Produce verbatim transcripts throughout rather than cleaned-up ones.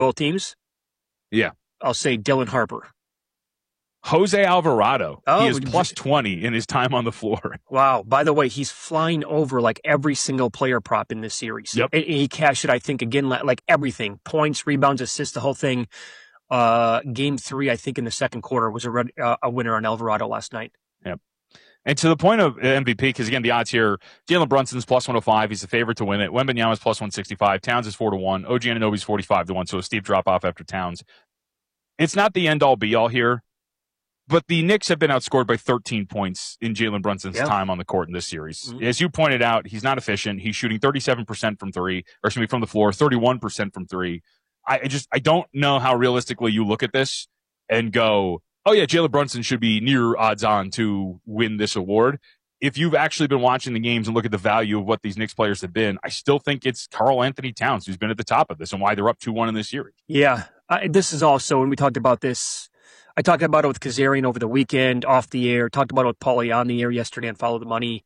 Both teams? Yeah. I'll say Dylan Harper. Jose Alvarado. Oh, he is plus twenty in his time on the floor. Wow. By the way, he's flying over like every single player prop in this series. Yep. And he cashed it, I think, again, like everything. Points, rebounds, assists, the whole thing. Uh, game three, I think, in the second quarter was a, red, uh, a winner on Alvarado last night. Yep. And to the point of M V P, because again, the odds here, Jalen Brunson's plus one oh five. He's the favorite to win it. Wembanyama's plus one sixty-five. Towns is four to one. O G Anunoby's forty-five to one. So a steep drop off after Towns. It's not the end all be all here. But the Knicks have been outscored by thirteen points in Jalen Brunson's yeah. time on the court in this series. Mm-hmm. As you pointed out, he's not efficient. He's shooting thirty-seven percent from three, or excuse me, from the floor, thirty-one percent from three. I just, I don't know how realistically you look at this and go, oh yeah, Jalen Brunson should be near odds on to win this award. If you've actually been watching the games and look at the value of what these Knicks players have been, I still think it's Karl Anthony Towns who's been at the top of this and why they're up two one in this series. Yeah. Uh, this is also, when we talked about this, I talked about it with Kazarian over the weekend, off the air, talked about it with Paulie on the air yesterday on Follow the Money.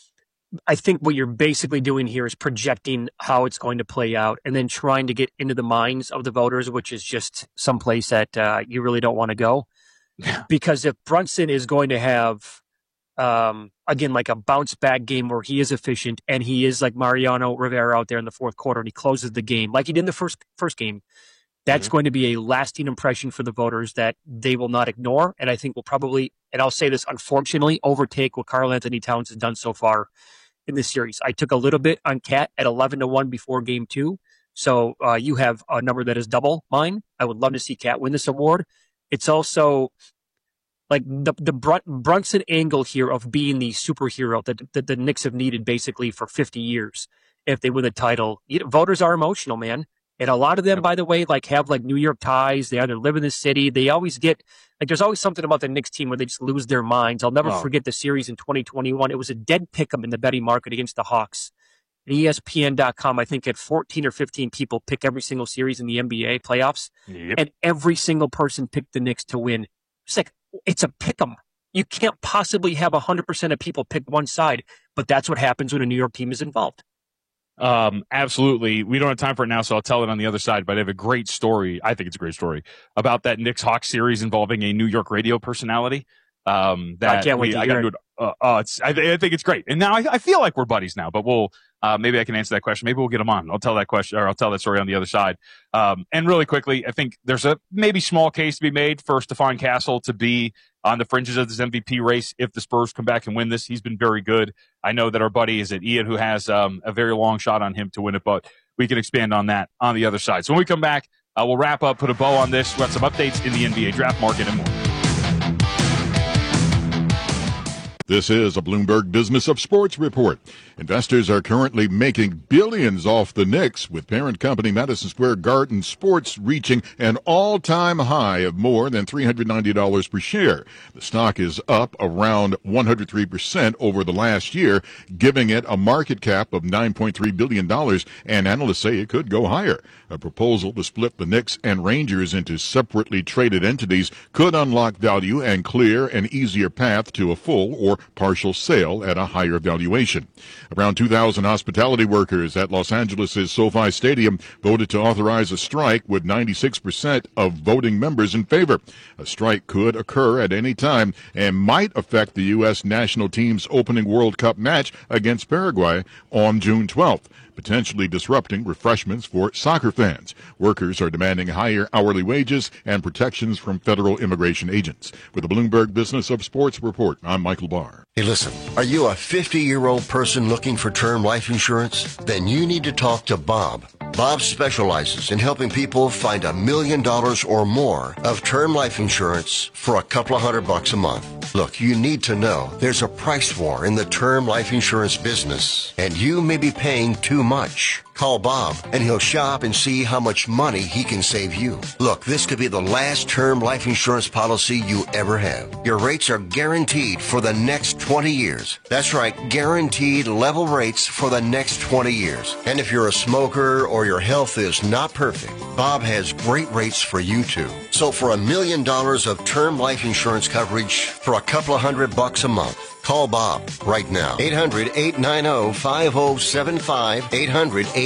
I think what you're basically doing here is projecting how it's going to play out and then trying to get into the minds of the voters, which is just someplace that uh, you really don't want to go. Because if Brunson is going to have, um, again, like a bounce back game where he is efficient and he is like Mariano Rivera out there in the fourth quarter and he closes the game like he did in the first first game, that's mm-hmm. going to be a lasting impression for the voters that they will not ignore. And I think will probably, and I'll say this, unfortunately, overtake what Karl Anthony Towns has done so far in this series. I took a little bit on Cat at eleven to one before game two. So uh, you have a number that is double mine. I would love to see Cat win this award. It's also like the the Brun- Brunson angle here of being the superhero that, that the Knicks have needed basically for fifty years. If they win the title, you know, voters are emotional, man. And a lot of them, by the way, like have like New York ties. They either live in the city. They always get like there's always something about the Knicks team where they just lose their minds. I'll never wow. forget the series in twenty twenty-one. It was a dead pick'em in the betting market against the Hawks. And E S P N dot com, I think, had fourteen or fifteen people pick every single series in the N B A playoffs, yep. and every single person picked the Knicks to win. It's like it's a pick'em. You can't possibly have one hundred percent of people pick one side, but that's what happens when a New York team is involved. Um, absolutely. We don't have time for it now, so I'll tell it on the other side, but I have a great story. I think it's a great story about that Knicks Hawks series involving a New York radio personality. Um, that I can't wait we, to I hear gotta it. do it. Uh, uh, it's, I, I think it's great. And now I, I feel like we're buddies now, but we'll, uh, maybe I can answer that question. Maybe we'll get him on. I'll tell that question, or I'll tell that story on the other side. Um, and really quickly, I think there's a maybe small case to be made for Stephon Castle to be on the fringes of this M V P race if the Spurs come back and win this. He's been very good. I know that our buddy is at Ian, who has um, a very long shot on him to win it, but we can expand on that on the other side. So when we come back, uh, we'll wrap up, put a bow on this. We'll have some updates in the N B A draft market and more. This is a Bloomberg Business of Sports report. Investors are currently making billions off the Knicks, with parent company Madison Square Garden Sports reaching an all-time high of more than three hundred ninety dollars per share. The stock is up around one hundred three percent over the last year, giving it a market cap of nine point three billion dollars, and analysts say it could go higher. A proposal to split the Knicks and Rangers into separately traded entities could unlock value and clear an easier path to a full or partial sale at a higher valuation. Around two thousand hospitality workers at Los Angeles' SoFi Stadium voted to authorize a strike, with ninety-six percent of voting members in favor. A strike could occur at any time and might affect the U S national team's opening World Cup match against Paraguay on June twelfth, potentially disrupting refreshments for soccer fans. Workers are demanding higher hourly wages and protections from federal immigration agents. With the Bloomberg Business of Sports report, I'm Michael Barr. Hey, listen, are you a fifty-year-old person looking for term life insurance? Then you need to talk to Bob. Bob specializes in helping people find a million dollars or more of term life insurance for a couple of hundred bucks a month. Look, you need to know there's a price war in the term life insurance business, and you may be paying too much. Call Bob, and he'll shop and see how much money he can save you. Look, this could be the last term life insurance policy you ever have. Your rates are guaranteed for the next twenty years. That's right, guaranteed level rates for the next twenty years. And if you're a smoker or your health is not perfect, Bob has great rates for you too. So for a million dollars of term life insurance coverage for a couple of hundred bucks a month, call Bob right now. eight hundred, eight nine zero, five zero seven five. eight hundred, eight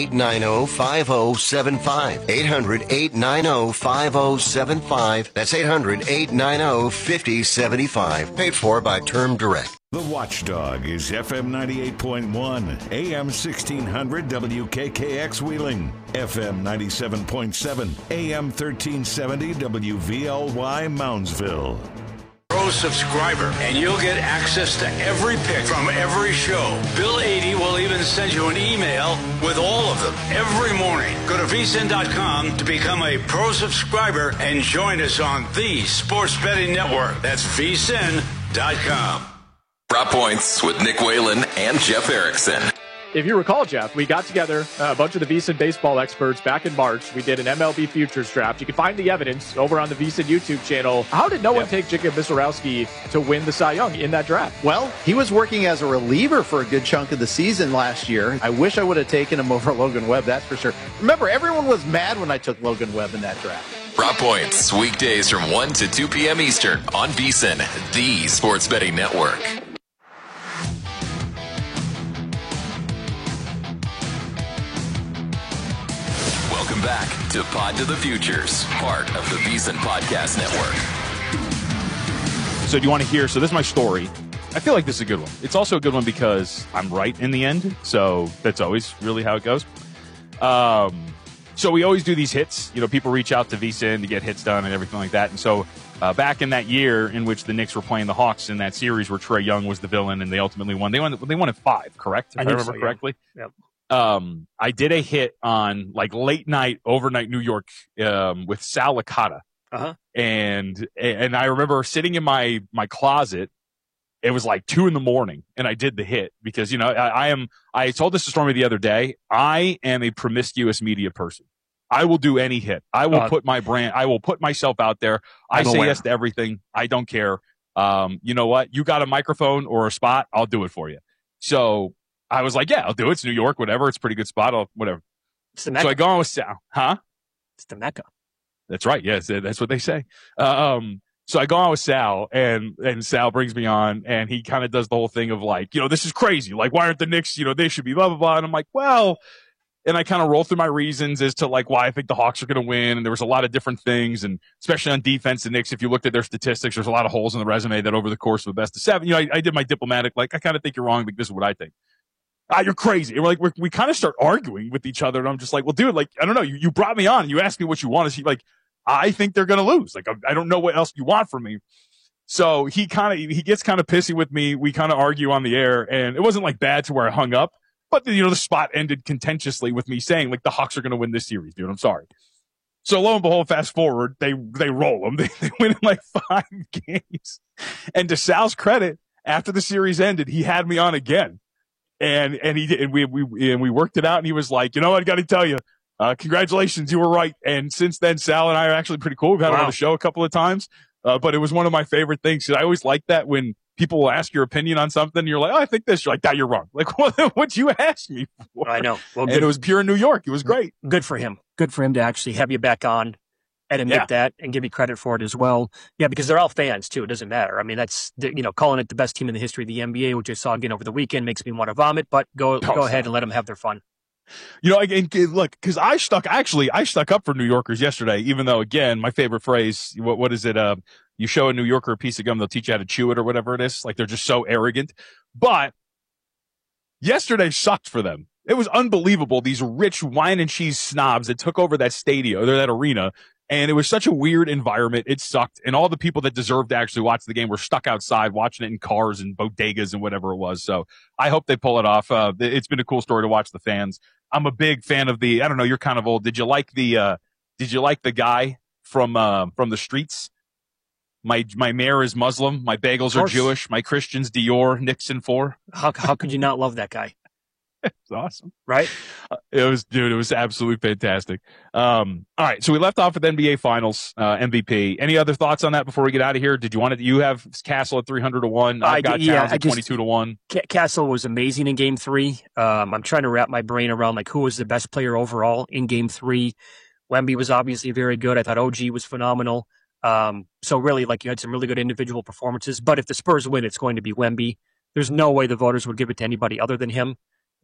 eight nine zero, five zero seven five. eight hundred, eight nine zero, five zero seven five. That's eight hundred, eight nine zero, five zero seven five. Paid for by Term Direct. The Watchdog is F M ninety-eight point one, A M sixteen hundred W K K X Wheeling, F M ninety-seven point seven, A M thirteen seventy W V L Y Moundsville. Pro subscriber, and you'll get access to every pick from every show. Bill eighty will even send you an email with all of them every morning. Go to V S I N dot com to become a pro subscriber and join us on the Sports Betting Network. That's V S I N dot com. Drop Points with Nick Whalen and Jeff Erickson. If you recall, Jeff, we got together uh, a bunch of the V S I N baseball experts back in March. We did an M L B futures draft. You can find the evidence over on the V S I N YouTube channel. How did no yep. one take Jacob Visarowski to win the Cy Young in that draft? Well, he was working as a reliever for a good chunk of the season last year. I wish I would have taken him over Logan Webb, that's for sure. Remember, everyone was mad when I took Logan Webb in that draft. Drop Points, weekdays from one to two p.m. Eastern on V S I N, the Sports Betting Network. Welcome back to Pod to the Futures, part of the V S I N Podcast Network. So do you want to hear? So this is my story. I feel like this is a good one. It's also a good one because I'm right in the end. So that's always really how it goes. Um, so we always do these hits. You know, people reach out to V S I N to get hits done and everything like that. And so uh, back in that year in which the Knicks were playing the Hawks in that series where Trae Young was the villain and they ultimately won, they won, they won at five, correct? If I, I remember so, correctly. Yeah. Yep. Um, I did a hit on like late night, overnight New York, um, with Sal Licata. Uh-huh. And, and I remember sitting in my, my closet. It was like two in the morning and I did the hit because, you know, I, I am, I told this to Stormy the other day. I am a promiscuous media person. I will do any hit. I will uh, put my brand, I will put myself out there. I I'm say aware. yes to everything. I don't care. Um, you know what? You got a microphone or a spot. I'll do it for you. So, I was like, yeah, I'll do it. It's New York, whatever. It's a pretty good spot. I'll, whatever. It's the Mecca. So I go on with Sal. Huh? It's the Mecca. That's right. Yes, that's what they say. Uh, um, so I go on with Sal, and, and Sal brings me on, and he kind of does the whole thing of like, you know, this is crazy. Like, why aren't the Knicks, you know, they should be blah, blah, blah. And I'm like, well, and I kind of roll through my reasons as to like why I think the Hawks are going to win. And there was a lot of different things. And especially on defense, the Knicks, if you looked at their statistics, there's a lot of holes in the resume that over the course of the best of seven, you know, I, I did my diplomatic, like, I kind of think you're wrong, but this is what I think. Ah, you're crazy. And we're like, we're, we kind of start arguing with each other. And I'm just like, well, dude, like, I don't know. You, you brought me on and you asked me what you want. Is he like, I think they're going to lose. Like, I, I don't know what else you want from me. So he kind of, he gets kind of pissy with me. We kind of argue on the air and it wasn't like bad to where I hung up, but you know, the spot ended contentiously with me saying like the Hawks are going to win this series, dude. I'm sorry. So lo and behold, fast forward, they, they roll them. They, they win in like five games. And to Sal's credit, after the series ended, he had me on again. And, and he did, and we, we, and we worked it out and he was like, you know what? I got to tell you, uh, congratulations. You were right. And since then, Sal and I are actually pretty cool. We've had wow. him on the show a couple of times. Uh, but it was one of my favorite things. I always like that when people will ask your opinion on something. And you're like, oh, I think this. You're like, that you're wrong. Like, what, what'd you ask me for? I know. Well, and it was pure in New York. It was great. Good for him. Good for him to actually have you back on and admit yeah. that and give you credit for it as well. Yeah, because they're all fans too. It doesn't matter. I mean, that's, you know, calling it the best team in the history of the N B A, which I saw again over the weekend, makes me want to vomit, but go, oh, go ahead and let them have their fun. You know, and look, because I stuck, actually, I stuck up for New Yorkers yesterday, even though, again, my favorite phrase, what, what is it? Uh, you show a New Yorker a piece of gum, they'll teach you how to chew it or whatever it is. Like, they're just so arrogant. But yesterday sucked for them. It was unbelievable. These rich wine and cheese snobs that took over that stadium or that arena. And it was such a weird environment. It sucked. And all the people that deserved to actually watch the game were stuck outside watching it in cars and bodegas and whatever it was. So I hope they pull it off. Uh, it's been a cool story to watch the fans. I'm a big fan of the, I don't know, you're kind of old. Did you like the, uh, did you like the guy from, uh, from the streets? My, my mayor is Muslim. My bagels are Jewish. My Christians, Dior, Nixon for. How, how could you not love that guy? It's awesome. Right? Uh, it was, dude, it was absolutely fantastic. Um, all right. So we left off with N B A Finals, uh, M V P. Any other thoughts on that before we get out of here? Did you want to, you have Castle at three hundred to one. I've got yeah, Towns at twenty-two to one. Castle was amazing in game three. Um, I'm trying to wrap my brain around like who was the best player overall in game three. Wemby was obviously very good. I thought O G was phenomenal. Um, so really like you had some really good individual performances, but if the Spurs win, it's going to be Wemby. There's no way the voters would give it to anybody other than him.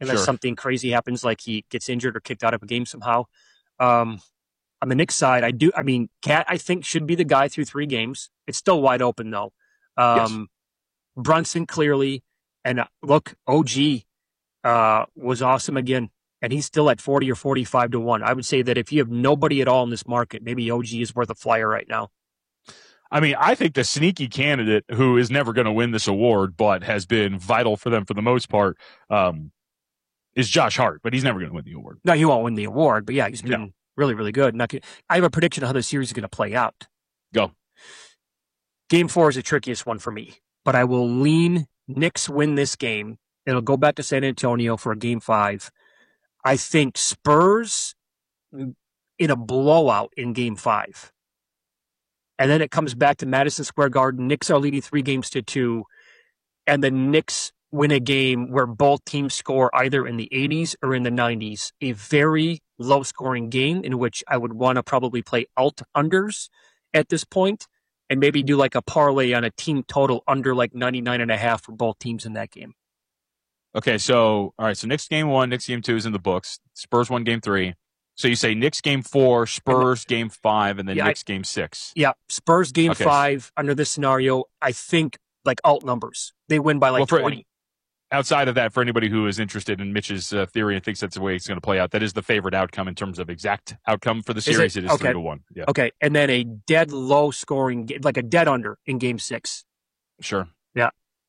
unless Sure. something crazy happens, like he gets injured or kicked out of a game somehow. Um, on the Knicks side, I do. I mean, Cat, I think, should be the guy through three games. It's still wide open, though. Um, Yes. Brunson, clearly. And uh, look, O G uh, was awesome again. And he's still at forty or forty-five to one. I would say that if you have nobody at all in this market, maybe O G is worth a flyer right now. I mean, I think the sneaky candidate who is never going to win this award, but has been vital for them for the most part, um, is Josh Hart. But he's never going to win the award. No, he won't win the award. But yeah, he's been No. really, really good. Not good. I have a prediction of how the series is going to play out. Go. Game four is the trickiest one for me, but I will lean Knicks win this game. It'll go back to San Antonio for a game five. I think Spurs in a blowout in game five. And then it comes back to Madison Square Garden. Knicks are leading three games to two. And the Knicks win a game where both teams score either in the eighties or in the nineties. A very low-scoring game in which I would want to probably play alt-unders at this point and maybe do like a parlay on a team total under like ninety-nine and a half for both teams in that game. Okay, so, all right, so Knicks game one, Knicks game two is in the books. Spurs won game three. So you say Knicks game four, Spurs game five, and then Yeah, Knicks game six. Yeah, Spurs game Okay. five under this scenario, I think like alt numbers. They win by like Well, for- twenty. Outside of that, for anybody who is interested in Mitch's uh, theory and thinks that's the way it's going to play out, that is the favorite outcome in terms of exact outcome for the it? series. It is Okay. three to one. Yeah, Okay, and then a dead low scoring, ga- like a dead under in game six. sure. Yeah.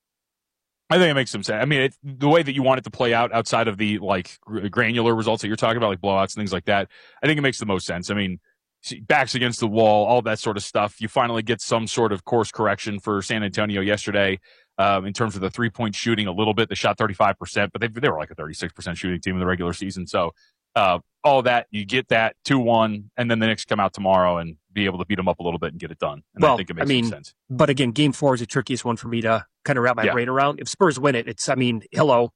I think it makes some sense. I mean, it, the way that you want it to play out outside of the like gr- granular results that you're talking about, like blowouts and things like that, I think it makes the most sense. I mean, see, backs against the wall, all that sort of stuff. You finally get some sort of course correction for San Antonio yesterday um, in terms of the three point shooting a little bit. They shot thirty-five percent, but they, they were like a thirty-six percent shooting team in the regular season. So uh, all that, you get that two one, and then the Knicks come out tomorrow and be able to beat them up a little bit and get it done. And Well, I think it I makes mean, some sense. But again, game four is the trickiest one for me to kind of wrap my Yeah. brain around. If Spurs win it, it's, I mean, hello.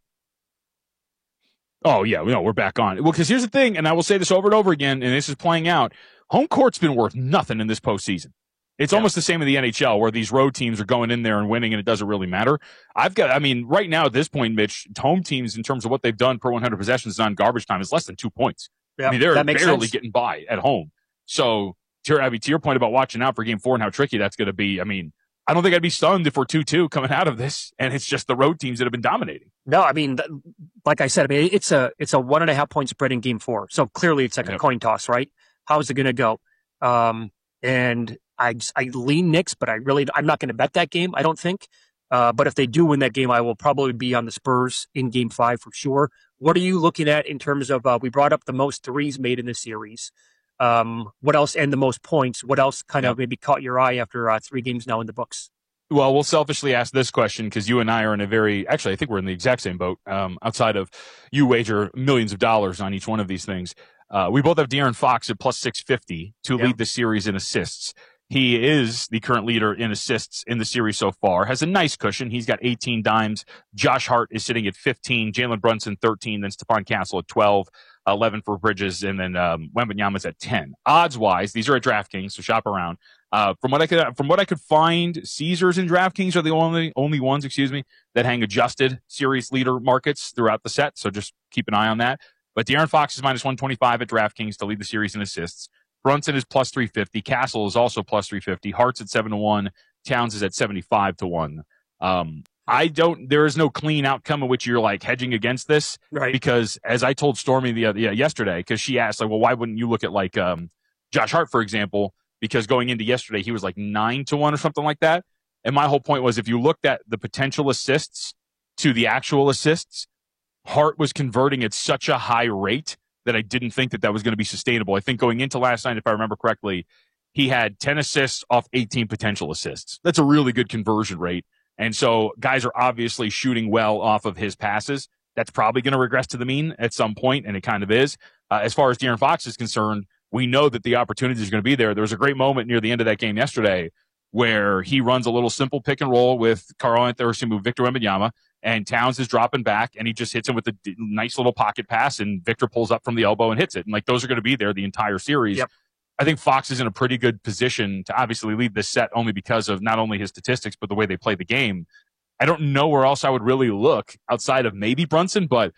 Oh, yeah, no, we're back on. Well, because here's the thing, and I will say this over and over again, and this is playing out. Home court's been worth nothing in this postseason. It's Yeah. almost the same in the N H L, where these road teams are going in there and winning, and it doesn't really matter. I've got, I mean, right now at this point, Mitch, home teams, in terms of what they've done per one hundred possessions on garbage time, is less than two points. Yeah, I mean, they're that makes barely sense. getting by at home. So, to, I mean, to your point about watching out for game four and how tricky that's going to be, I mean, I don't think I'd be stunned if we're two two coming out of this, and it's just the road teams that have been dominating. No, I mean, th- like I said, I mean, it's a it's a one and a half point spread in game four. So clearly it's like a Yep. coin toss, right? How's it going to go? Um, and I, just- I lean Knicks, but I really, I'm not going to bet that game, I don't think. Uh, but if they do win that game, I will probably be on the Spurs in game five for sure. What are you looking at in terms of, uh, we brought up the most threes made in the series. Um, what else, and the most points? What else kind Yep. of maybe caught your eye after uh, three games now in the books? Well, we'll selfishly ask this question because you and I are in a very, actually, I think we're in the exact same boat. Um, outside of you wager millions of dollars on each one of these things. Uh, we both have De'Aaron Fox at plus six fifty to Yeah. lead the series in assists. He is the current leader in assists in the series so far, has a nice cushion. He's got eighteen dimes. Josh Hart is sitting at fifteen, Jalen Brunson thirteen, then Stephon Castle at twelve, eleven for Bridges, and then um, Wembanyama's at ten. Odds-wise, these are at DraftKings, so shop around. Uh, from what I could, from what I could find, Caesars and DraftKings are the only only ones, excuse me, that hang adjusted series leader markets throughout the set. So just keep an eye on that. But De'Aaron Fox is minus one twenty-five at DraftKings to lead the series in assists. Brunson is plus three fifty. Castle is also plus three fifty. Hart's at seven to one. Towns is at seventy-five to one. Um, I don't. There is no clean outcome in which you're like hedging against this, Right. because as I told Stormy the other yeah, yesterday, because she asked like, well, why wouldn't you look at like um, Josh Hart, for example? Because going into yesterday, he was like nine to one or something like that. And my whole point was, if you looked at the potential assists to the actual assists, Hart was converting at such a high rate that I didn't think that that was going to be sustainable. I think going into last night, if I remember correctly, he had ten assists off eighteen potential assists. That's a really good conversion rate. And so guys are obviously shooting well off of his passes. That's probably going to regress to the mean at some point, and it kind of is. Uh, as far as De'Aaron Fox is concerned, we know that the opportunity is going to be there. There was a great moment near the end of that game yesterday where he runs a little simple pick and roll with Carl Anthony, or excuse me, Victor Wembanyama, and Towns is dropping back, and he just hits him with a d- nice little pocket pass, and Victor pulls up from the elbow and hits it. And like those are going to be there the entire series. Yep. I think Fox is in a pretty good position to obviously lead this set only because of not only his statistics, but the way they play the game. I don't know where else I would really look outside of maybe Brunson, but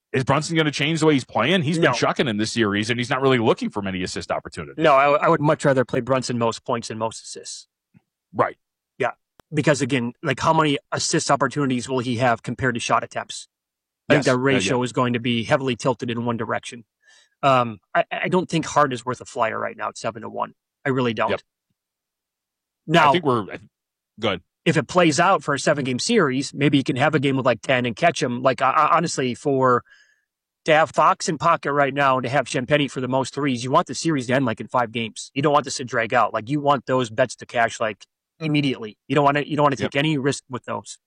Is Brunson going to change the way he's playing? He's No. been chucking in this series, and he's not really looking for many assist opportunities. No, I, I would much rather play Brunson most points and most assists. Right. Yeah. Because, again, like how many assist opportunities will he have compared to shot attempts? I Yes. think that Uh, ratio yeah. is going to be heavily tilted in one direction. Um, I, I don't think Hart is worth a flyer right now at seven to one. I really don't. Yep. Now, I think we're good. if it plays out for a seven game series, maybe you can have a game with like ten and catch him. Like, I, I, honestly, for to have Fox in pocket right now and to have Champagny for the most threes, you want the series to end like in five games. You don't want this to drag out. Like, you want those bets to cash like immediately. You don't want to. You don't want to take Yep. any risk with those.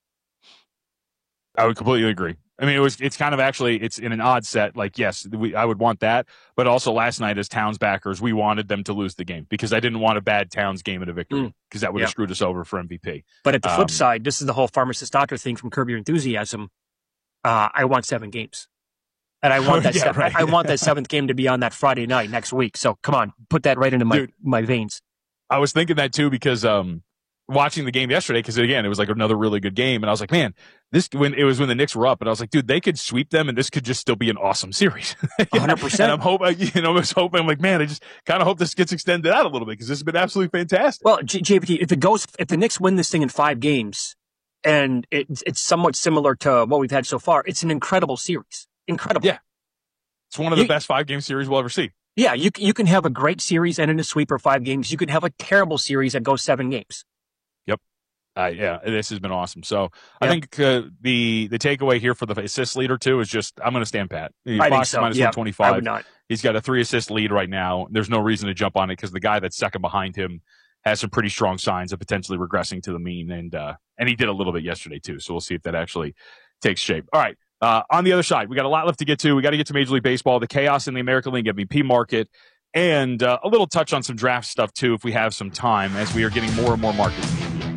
I would completely agree. I mean, it was, it's kind of actually, it's in an odd set. Like, yes, we, I would want that. But also last night as Towns backers, we wanted them to lose the game because I didn't want a bad Towns game and a victory because that would have Yeah. screwed us over for M V P. But at the flip Um, side, this is the whole pharmacist doctor thing from Curb Your Enthusiasm. Uh, I want seven games, and I want that. Yeah, se- right. I want that seventh game to be on that Friday night next week. So come on, put that right into my Dude. my veins. I was thinking that too because um, watching the game yesterday, because again, it was like another really good game. And I was like, man, this when it was when the Knicks were up, and I was like, dude, they could sweep them, and this could just still be an awesome series. one hundred percent. And I'm hoping, you know, I was hoping, I'm like, man, I just kind of hope this gets extended out a little bit because this has been absolutely fantastic. Well, J- JPT, if it goes, if the Knicks win this thing in five games, and it's it's somewhat similar to what we've had so far, it's an incredible series. Incredible. Yeah. It's one of the You- best five game series we'll ever see. Yeah, you c- you can have a great series and in a sweeper five games. You can have a terrible series that goes seven games. Uh, yeah, this has been awesome. So I Yeah. think uh, the the takeaway here for the assist leader too is just I'm going to stand pat. I think Fox so. minus Yeah, one I twenty-five. would not. He's got a three assist lead right now. There's no reason to jump on it because the guy that's second behind him has some pretty strong signs of potentially regressing to the mean, and uh, and he did a little bit yesterday too. So we'll see if that actually takes shape. All right. Uh, on the other side, we got a lot left to get to. We got to get to Major League Baseball, the chaos in the American League M V P market, and uh, a little touch on some draft stuff too, if we have some time, as we are getting more and more markets in the N B A.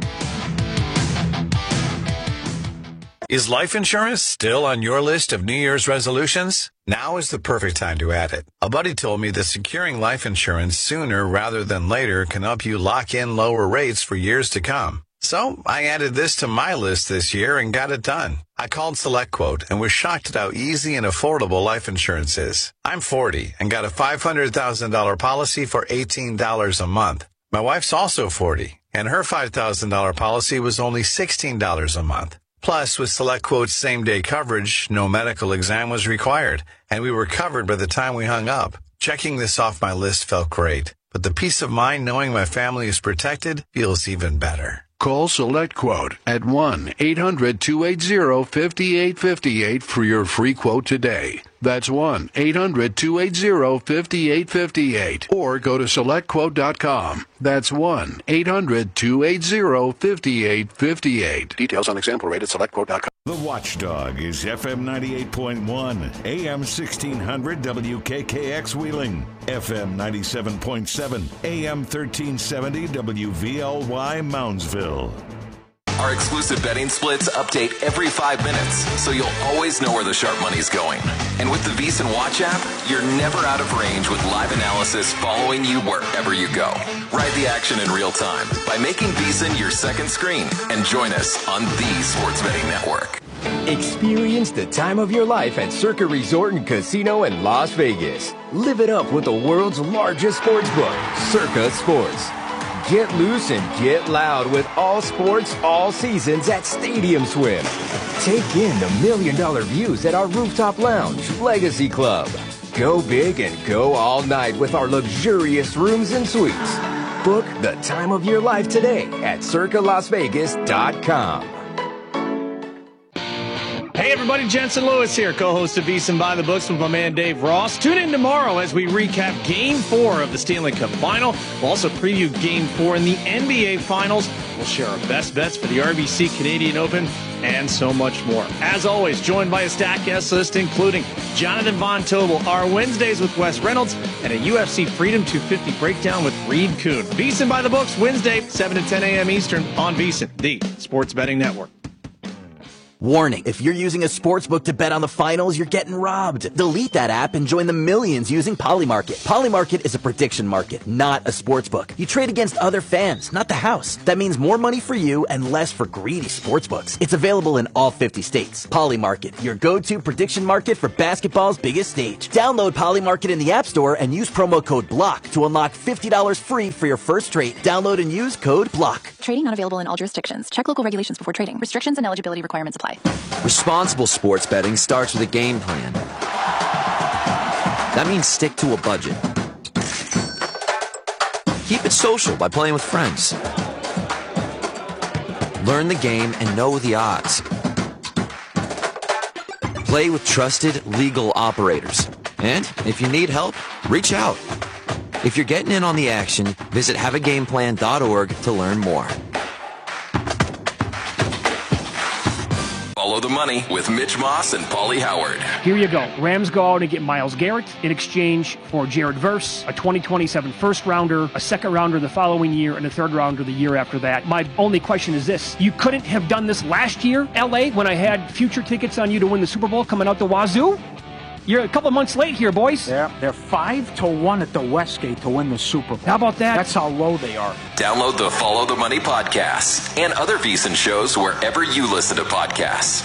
Is life insurance still on your list of New Year's resolutions? Now is the perfect time to add it. A buddy told me that securing life insurance sooner rather than later can help you lock in lower rates for years to come. So I added this to my list this year and got it done. I called SelectQuote and was shocked at how easy and affordable life insurance is. I'm forty and got a five hundred thousand dollars policy for eighteen dollars a month. My wife's also forty and her five thousand dollars policy was only sixteen dollars a month. Plus, with SelectQuote's same-day coverage, no medical exam was required, and we were covered by the time we hung up. Checking this off my list felt great, but the peace of mind knowing my family is protected feels even better. Call SelectQuote at one eight hundred two eight zero five eight five eight for your free quote today. That's one eight hundred two eight zero five eight five eight. Or go to select quote dot com. That's one eight hundred two eight zero five eight five eight. Details on example rate at select quote dot com. The Watchdog is F M ninety-eight point one, A M sixteen hundred W K K X Wheeling, F M ninety-seven point seven, A M thirteen seventy W V L Y Moundsville. Our exclusive betting splits update every five minutes, so you'll always know where the sharp money's going. And with the VEASAN Watch app, you're never out of range with live analysis following you wherever you go. Ride the action in real time by making VEASAN your second screen and join us on the Sports Betting Network. Experience the time of your life at Circa Resort and Casino in Las Vegas. Live it up with the world's largest sports book, Circa Sports. Get loose and get loud with all sports, all seasons at Stadium Swim. Take in the million dollar views at our rooftop lounge, Legacy Club. Go big and go all night with our luxurious rooms and suites. Book the time of your life today at circa las vegas dot com. Hey everybody, Jensen Lewis here, co-host of VEASAN by the Books with my man Dave Ross. Tune in tomorrow as we recap Game four of the Stanley Cup Final. We'll also preview Game four in the N B A Finals. We'll share our best bets for the R B C Canadian Open and so much more. As always, joined by a stacked guest list including Jonathan Von Tobel, our Wednesdays with Wes Reynolds, and a U F C Freedom two fifty breakdown with Reed Kuhn. VEASAN by the Books, Wednesday, seven to ten a.m. Eastern on VEASAN, the Sports Betting Network. Warning, if you're using a sportsbook to bet on the finals, you're getting robbed. Delete that app and join the millions using Polymarket. Polymarket is a prediction market, not a sportsbook. You trade against other fans, not the house. That means more money for you and less for greedy sportsbooks. It's available in all fifty states. Polymarket, your go-to prediction market for basketball's biggest stage. Download Polymarket in the App Store and use promo code BLOCK to unlock fifty dollars free for your first trade. Download and use code BLOCK. Trading not available in all jurisdictions. Check local regulations before trading. Restrictions and eligibility requirements apply. Responsible sports betting starts with a game plan. That means stick to a budget. Keep it social by playing with friends. Learn the game and know the odds. Play with trusted, legal operators. And if you need help, reach out. If you're getting in on the action, visit have a game plan dot org to learn more. Follow the money with Mitch Moss and Paulie Howard. Here you go. Rams go out and get Myles Garrett in exchange for Jared Verse, a twenty twenty-seven first rounder, a second rounder the following year, and a third rounder the year after that. My only question is this. You couldn't have done this last year, L A, when I had future tickets on you to win the Super Bowl coming out the wazoo? You're a couple months late here, boys. Yeah, they're five to one at the Westgate to win the Super Bowl. How about that? That's how low they are. Download the Follow the Money podcast and other VSiN shows wherever you listen to podcasts.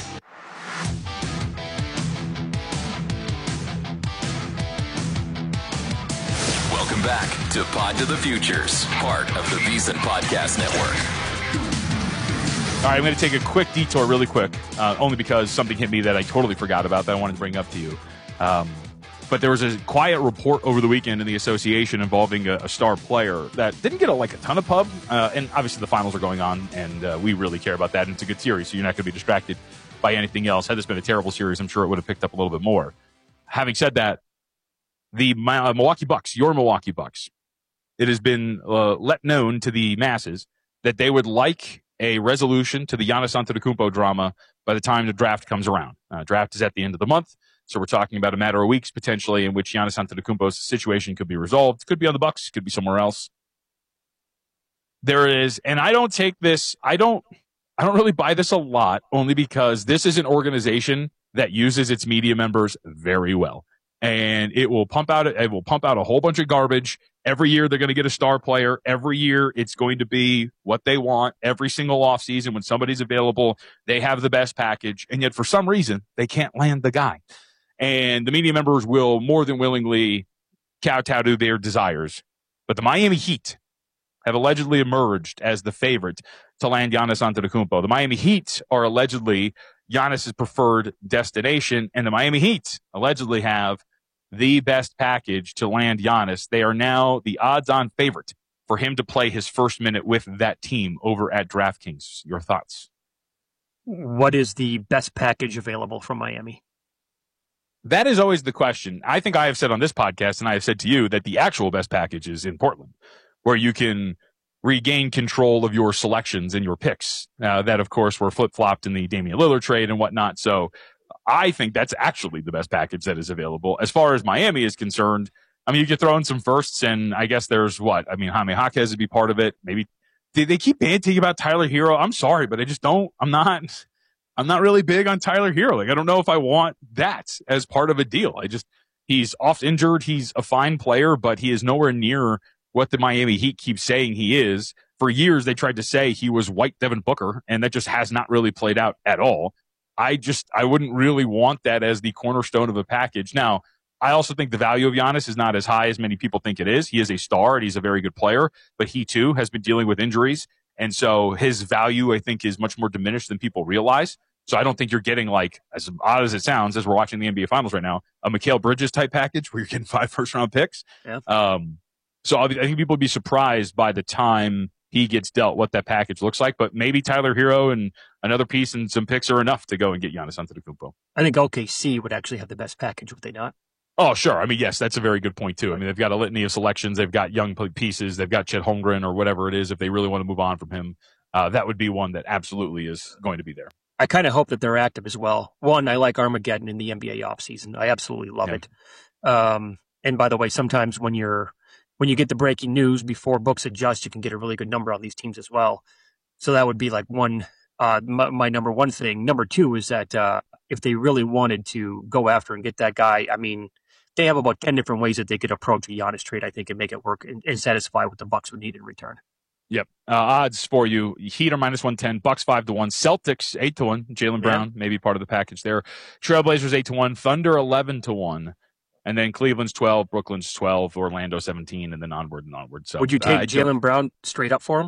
Welcome back to Pod to the Futures, part of the VSiN Podcast Network. All right, I'm going to take a quick detour really quick, uh, only because something hit me that I totally forgot about that I wanted to bring up to you. Um, but there was a quiet report over the weekend in the association involving a, a star player that didn't get a, like a ton of pub. Uh, and obviously the finals are going on, and uh, we really care about that. And it's a good series, so you're not going to be distracted by anything else. Had this been a terrible series, I'm sure it would have picked up a little bit more. Having said that, the uh, Milwaukee Bucks, your Milwaukee Bucks, it has been uh, let known to the masses that they would like a resolution to the Giannis Antetokounmpo drama by the time the draft comes around. Uh, draft is at the end of the month, so we're talking about a matter of weeks potentially in which Giannis Antetokounmpo's situation could be resolved. Could be on the Bucks, could be somewhere else. There is, and I don't take this, I don't, I don't really buy this a lot, only because this is an organization that uses its media members very well. And it will pump out it will pump out a whole bunch of garbage. Every year they're going to get a star player. Every year it's going to be what they want. Every single offseason when somebody's available, they have the best package. And yet for some reason, they can't land the guy. And the media members will more than willingly kowtow to their desires. But the Miami Heat have allegedly emerged as the favorite to land Giannis Antetokounmpo. The Miami Heat are allegedly Giannis's preferred destination, and the Miami Heat allegedly have the best package to land Giannis. They are now the odds-on favorite for him to play his first minute with that team over at DraftKings. Your thoughts? What is the best package available from Miami? That is always the question. I think I have said on this podcast, and I have said to you, that the actual best package is in Portland, where you can regain control of your selections and your picks. Uh, that, of course, were flip-flopped in the Damian Lillard trade and whatnot. So I think that's actually the best package that is available. As far as Miami is concerned, I mean, you could throw in some firsts, and I guess there's what? I mean, Jaime Jaquez would be part of it. Maybe they, they keep banting about Tyler Hero. I'm sorry, but I just don't, I'm not, I'm not really big on Tyler Hero. Like, I don't know if I want that as part of a deal. I just, he's oft injured. He's a fine player, but he is nowhere near what the Miami Heat keeps saying he is. For years, they tried to say he was white Devin Booker, and that just has not really played out at all. I just, I wouldn't really want that as the cornerstone of a package. Now, I also think the value of Giannis is not as high as many people think it is. He is a star and he's a very good player, but he too has been dealing with injuries. And so his value, I think, is much more diminished than people realize. So I don't think you're getting, like, as odd as it sounds, as we're watching the N B A Finals right now, a Mikal Bridges type package where you're getting five first round picks. Yeah. Um, so I think people would be surprised by the time he gets dealt what that package looks like. But maybe Tyler Hero and another piece and some picks are enough to go and get Giannis Antetokounmpo. I think O K C would actually have the best package, would they not? Oh, sure. I mean, yes, that's a very good point, too. I mean, they've got a litany of selections. They've got young pieces. They've got Chet Holmgren or whatever it is. If they really want to move on from him, uh, that would be one that absolutely is going to be there. I kind of hope that they're active as well. One, I like Armageddon in the N B A offseason. I absolutely love Yeah. it. Um, and by the way, sometimes when you're when you get the breaking news before books adjust, you can get a really good number on these teams as well. So that would be like one Uh, my, my number one thing. Number two is that uh, if they really wanted to go after and get that guy, I mean, they have about ten different ways that they could approach a Giannis trade, I think, and make it work and, and satisfy what the Bucks would need in return. Yep. Uh, odds for you. Heat are minus one ten, Bucks five to one, Celtics eight to one, Jaylen Brown, yeah. maybe part of the package there. Trailblazers eight to one, Thunder eleven to one, and then Cleveland's twelve, Brooklyn's twelve, Orlando seventeen, and then onward and onward. So would you take uh, Jaylen Brown straight up for him?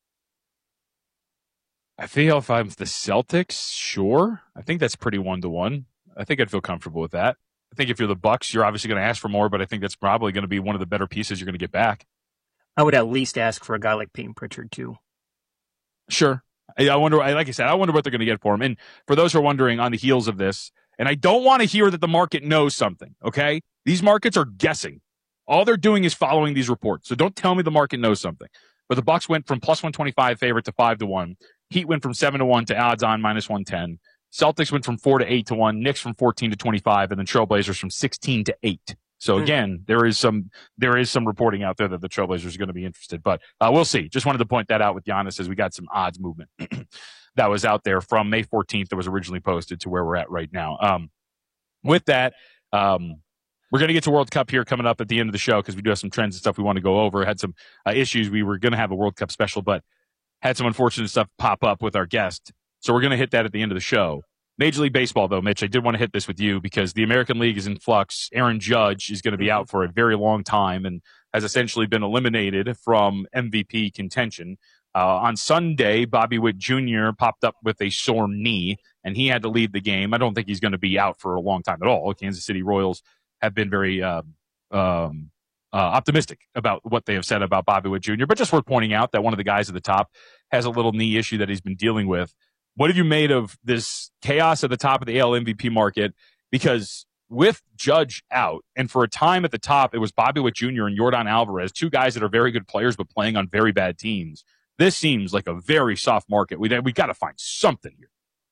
I feel if I'm the Celtics, sure. I think that's pretty one to one. I think I'd feel comfortable with that. I think if you're the Bucks, you're obviously going to ask for more, but I think that's probably going to be one of the better pieces you're going to get back. I would at least ask for a guy like Peyton Pritchard too. Sure. I, I wonder, like I said, I wonder what they're going to get for him. And for those who are wondering on the heels of this, and I don't want to hear that the market knows something, okay? These markets are guessing. All they're doing is following these reports. So don't tell me the market knows something. But the Bucks went from plus one twenty-five favorite to five to one. Heat went from seven to one to odds on minus one ten. Celtics went from four to eight to one. Knicks from fourteen to twenty-five, and then Trailblazers from sixteen to eight. So again, there is some there is some reporting out there that the Trailblazers are going to be interested, but uh, we'll see. Just wanted to point that out with Giannis as we got some odds movement that was out there from May fourteenth that was originally posted to where we're at right now. Um, with that, um, we're going to get to World Cup here coming up at the end of the show because we do have some trends and stuff we want to go over. Had some uh, issues. We were going to have a World Cup special, but had some unfortunate stuff pop up with our guest. So we're going to hit that at the end of the show. Major League Baseball, though, Mitch, I did want to hit this with you because the American League is in flux. Aaron Judge is going to be out for a very long time and has essentially been eliminated from M V P contention. Uh, on Sunday, Bobby Witt Junior popped up with a sore knee, and he had to leave the game. I don't think he's going to be out for a long time at all. Kansas City Royals have been very uh, um, uh, optimistic about what they have said about Bobby Witt Junior, but just worth pointing out that one of the guys at the top has a little knee issue that he's been dealing with. What have you made of this chaos at the top of the A L M V P market? Because with Judge out, and for a time at the top, it was Bobby Witt Junior and Yordan Alvarez, two guys that are very good players but playing on very bad teams. This seems like a very soft market. We we got to find something here.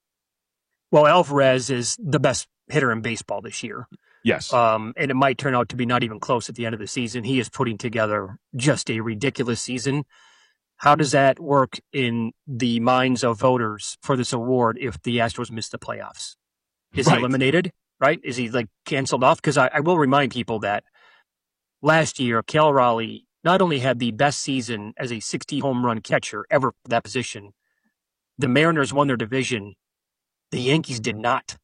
Well, Alvarez is the best hitter in baseball this year. Yes. Um, and it might turn out to be not even close at the end of the season. He is putting together just a ridiculous season. How does that work in the minds of voters for this award if the Astros miss the playoffs? Is right. he eliminated, right? Is he like canceled off? Because I, I will remind people that last year, Cal Raleigh not only had the best season as a sixty home run catcher ever for that position, the Mariners won their division. The Yankees did not.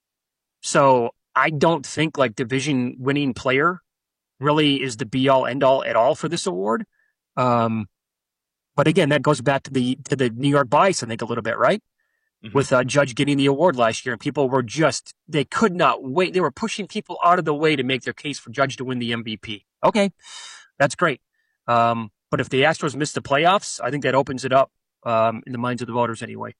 So I don't think like division winning player really is the be all end all at all for this award. Um, But again, that goes back to the to the New York bias, I think, a little bit, right? Mm-hmm. With uh, Judge getting the award last year, and people were just, they could not wait. They were pushing people out of the way to make their case for Judge to win the M V P. Okay, that's great. Um, but if the Astros miss the playoffs, I think that opens it up um, in the minds of the voters anyway.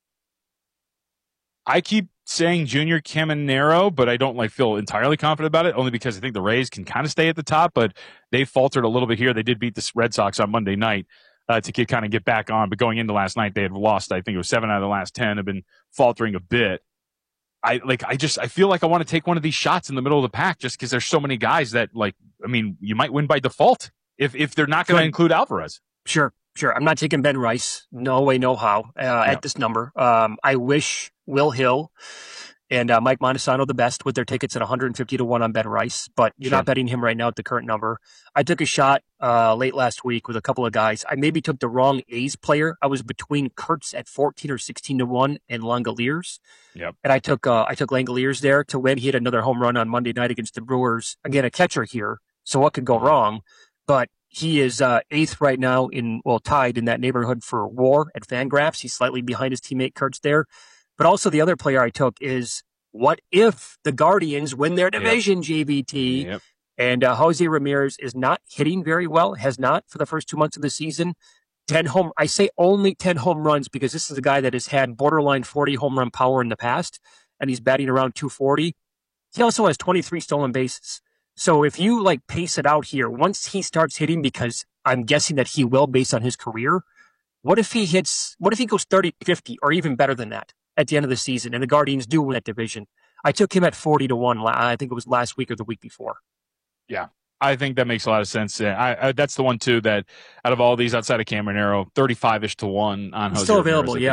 I keep saying Junior Caminero, but I don't like feel entirely confident about it, only because I think the Rays can kind of stay at the top, but they faltered a little bit here. They did beat the Red Sox on Monday night. Uh, to get, kind of get back on. But going into last night, they had lost, I think it was seven out of the last ten, have been faltering a bit. I like, I just, I feel like I want to take one of these shots in the middle of the pack just because there's so many guys that, like, I mean, you might win by default if, if they're not going to include Alvarez. Sure, sure. I'm not taking Ben Rice. No way, no how uh, yeah. at this number. Um, I wish Will Hill and uh, Mike Montesano the best with their tickets at one hundred fifty to one on Ben Rice, but you're sure. not betting him right now at the current number. I took a shot uh, late last week with a couple of guys. I maybe took the wrong A's player. I was between Kurtz at fourteen or sixteen to one and Langoliers. Yep. And I took uh, I took Langoliers there to win. He had another home run on Monday night against the Brewers. Again, a catcher here, so what could go wrong? But he is uh, eighth right now in, well, tied in that neighborhood for WAR at Fangraphs. He's slightly behind his teammate Kurtz there. But also the other player I took is, what if the Guardians win their division, yep. J V T? Yep. And uh, Jose Ramirez is not hitting very well, has not for the first two months of the season. ten home, I say only ten home runs because this is a guy that has had borderline forty home run power in the past, and he's batting around two forty. He also has twenty-three stolen bases. So if you like pace it out here, once he starts hitting, because I'm guessing that he will based on his career, what if he hits, what if he goes thirty fifty or even better than that at the end of the season, and the Guardians do win that division? I took him at forty to one. I think it was last week or the week before. Yeah, I think that makes a lot of sense. I, I, that's the one, too, that out of all these outside of Caminero, thirty-five-ish to one on Jose Still available, Ramirez, yeah. think.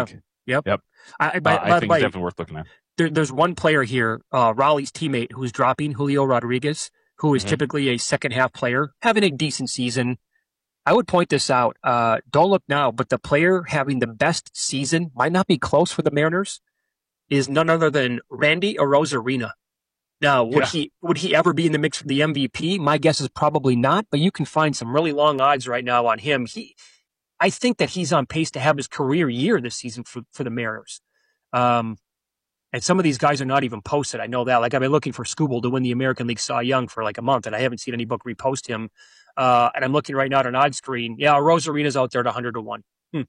Yep. Yep. I, by, uh, I by think way, it's definitely worth looking at. There, there's one player here, uh, Raleigh's teammate, who's dropping, Julio Rodriguez, who is mm-hmm. typically a second half player, having a decent season. I would point this out. Uh, don't look now, but the player having the best season, might not be close for the Mariners, is none other than Randy Arozarena. Now, would yeah. he would he ever be in the mix for the M V P? My guess is probably not, but you can find some really long odds right now on him. He, I think that he's on pace to have his career year this season for, for the Mariners. Um, and some of these guys are not even posted. I know that. Like, I've been looking for Skubal to win the American League Cy Young for like a month, and I haven't seen any book repost him. Uh, and I'm looking right now at an odd screen. Yeah, Rosarena's out there at one hundred to one. Hmm.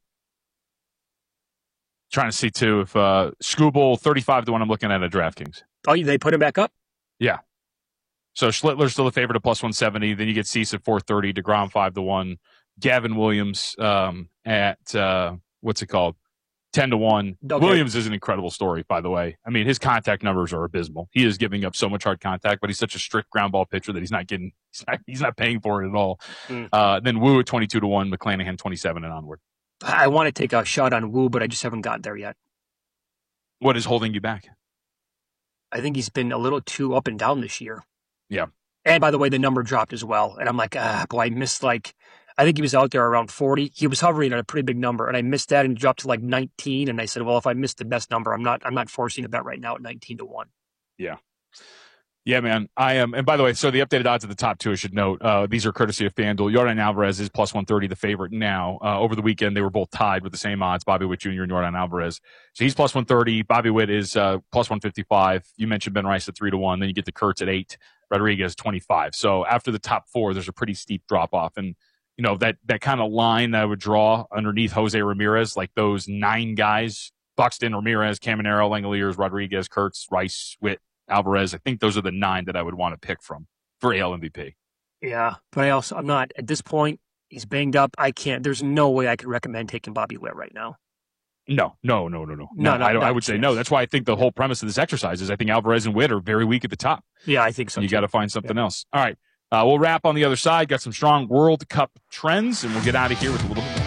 Trying to see, too, if uh, Skubal, thirty-five to one, I'm looking at at DraftKings. Oh, they put him back up? Yeah. So Schlittler's still a favorite at plus one seventy. Then you get Cease at four thirty, DeGrom five to one, Gavin Williams um, at, uh, what's it called? ten to one. Okay. Williams is an incredible story, by the way. I mean, his contact numbers are abysmal. He is giving up so much hard contact, but he's such a strict ground ball pitcher that he's not getting, he's not, he's not paying for it at all. Mm. Uh, then Wu at twenty-two to one, McClanahan twenty-seven and onward. I want to take a shot on Wu, but I just haven't gotten there yet. What is holding you back? I think he's been a little too up and down this year. Yeah. And by the way, the number dropped as well. And I'm like, ah, boy, I missed like, I think he was out there around forty. He was hovering at a pretty big number, and I missed that and dropped to like nineteen. And I said, well, if I missed the best number, I'm not, I'm not forcing a bet right now at nineteen to one. Yeah. Yeah, man. I am. And by the way, so the updated odds at the top two, I should note, uh, these are courtesy of FanDuel. Yordan Alvarez is plus one thirty, the favorite now. Uh, over the weekend, they were both tied with the same odds, Bobby Witt Junior and Yordan Alvarez. So he's plus one thirty. Bobby Witt is uh, plus one fifty-five. You mentioned Ben Rice at three to one. Then you get the Kurtz at eight, Rodriguez twenty-five. So after the top four, there's a pretty steep drop off. And, you know, that, that kind of line that I would draw underneath Jose Ramirez, like those nine guys, Buxton, Ramirez, Caminero, Langeliers, Rodriguez, Kurtz, Rice, Witt, Alvarez. I think those are the nine that I would want to pick from for A L M V P. Yeah, but I also, I'm not, at this point, he's banged up. I can't, there's no way I could recommend taking Bobby Witt right now. No, no, no, no, no. No, no I, no, I would say no. That's why I think the whole premise of this exercise is I think Alvarez and Witt are very weak at the top. Yeah, I think so. You too. got to find something yeah. else. All right. Uh, we'll wrap on the other side. Got some strong World Cup trends, and we'll get out of here with a little bit more.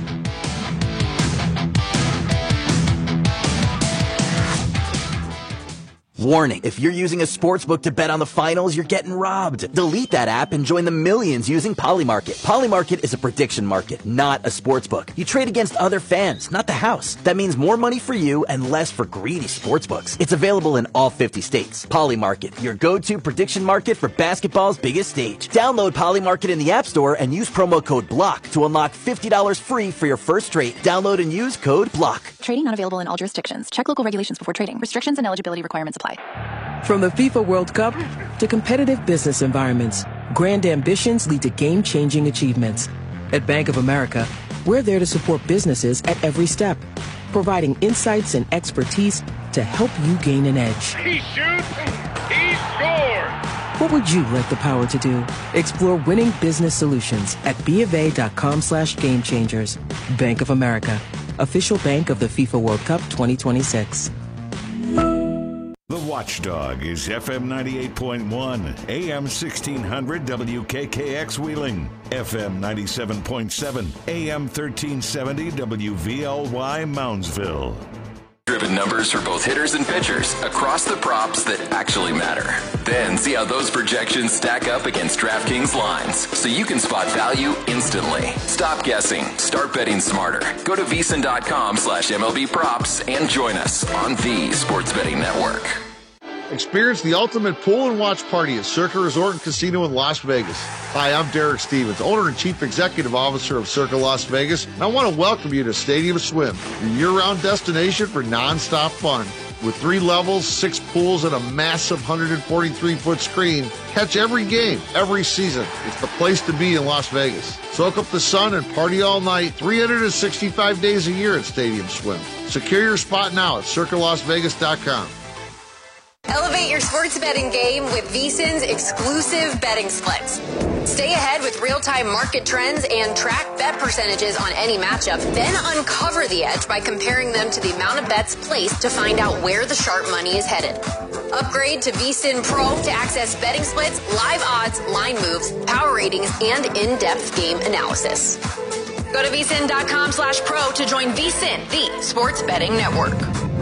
Warning, if you're using a sportsbook to bet on the finals, you're getting robbed. Delete that app and join the millions using Polymarket. Polymarket is a prediction market, not a sportsbook. You trade against other fans, not the house. That means more money for you and less for greedy sportsbooks. It's available in all fifty states. Polymarket, your go-to prediction market for basketball's biggest stage. Download Polymarket in the App Store and use promo code BLOCK to unlock fifty dollars free for your first trade. Download and use code BLOCK. Trading not available in all jurisdictions. Check local regulations before trading. Restrictions and eligibility requirements apply. From the FIFA World Cup to competitive business environments, grand ambitions lead to game-changing achievements. At Bank of America, we're there to support businesses at every step, providing insights and expertise to help you gain an edge. He shoots, he scores! What would you like the power to do? Explore winning business solutions at BofA.com slash game changers. Bank of America, official bank of the FIFA World Cup twenty twenty-six. The Watchdog is F M ninety-eight point one, A M sixteen hundred W K K X Wheeling, F M ninety-seven point seven, A M thirteen seventy W V L Y Moundsville. Driven numbers for both hitters and pitchers across the props that actually matter. Then see how those projections stack up against DraftKings lines so you can spot value instantly. Stop guessing. Start betting smarter. Go to VSiN.com slash MLB props and join us on the Sports Betting Network. Experience the ultimate pool and watch party at Circa Resort and Casino in Las Vegas. Hi, I'm Derek Stevens, owner and chief executive officer of Circa Las Vegas, and I want to welcome you to Stadium Swim, your year-round destination for non-stop fun. With three levels, six pools, and a massive one hundred forty-three foot screen, catch every game, every season. It's the place to be in Las Vegas. Soak up the sun and party all night, three hundred sixty-five days a year at Stadium Swim. Secure your spot now at Circa Las Vegas dot com. Elevate your sports betting game with VSiN's exclusive betting splits. Stay ahead with real-time market trends and track bet percentages on any matchup. Then uncover the edge by comparing them to the amount of bets placed to find out where the sharp money is headed. Upgrade to VSiN Pro to access betting splits, live odds, line moves, power ratings, and in-depth game analysis. Go to vsin.com slash pro to join vsin, the sports betting network.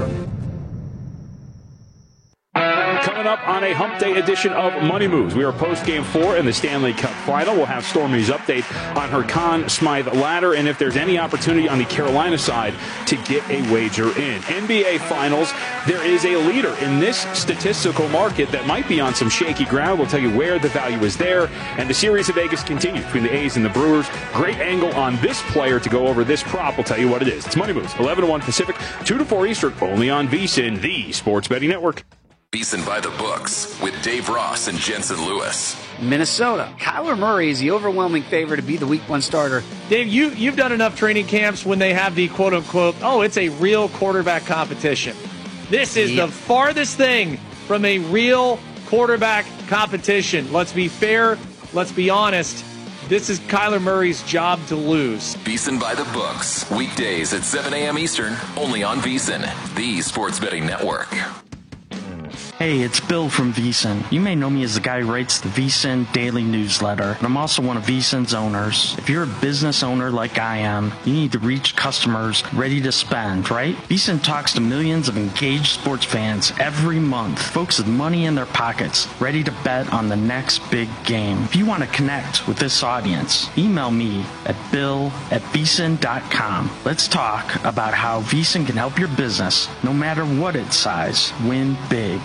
Coming up on a hump day edition of Money Moves. We are post game four in the Stanley Cup final. We'll have Stormy's update on her Conn Smythe ladder and if there's any opportunity on the Carolina side to get a wager in. N B A Finals, there is a leader in this statistical market that might be on some shaky ground. We'll tell you where the value is there. And the series of Vegas continues between the A's and the Brewers. Great angle on this player to go over this prop. We'll tell you what it is. It's Money Moves, eleven to one Pacific, two to four Eastern, only on VSiN, the sports betting network. VSiN by the books with Dave Ross and Jensen Lewis. Minnesota. Kyler Murray is the overwhelming favorite to be the week one starter. Dave, you, you've done enough training camps when they have the quote-unquote, oh, it's a real quarterback competition. This is yep. the farthest thing from a real quarterback competition. Let's be fair. Let's be honest. This is Kyler Murray's job to lose. VSiN by the books. Weekdays at seven a.m. Eastern. Only on VSiN, the sports betting network. Hey, it's Bill from VSiN. You may know me as the guy who writes the VSiN Daily Newsletter, and I'm also one of VSiN's owners. If you're a business owner like I am, you need to reach customers ready to spend, right? VSiN talks to millions of engaged sports fans every month, folks with money in their pockets, ready to bet on the next big game. If you want to connect with this audience, email me at bill at vsin dot com. Let's talk about how VSiN can help your business, no matter what its size, win big.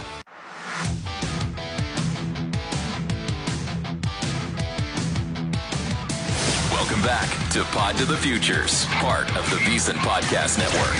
Welcome back to Pod to the Futures, part of the VSiN Podcast Network.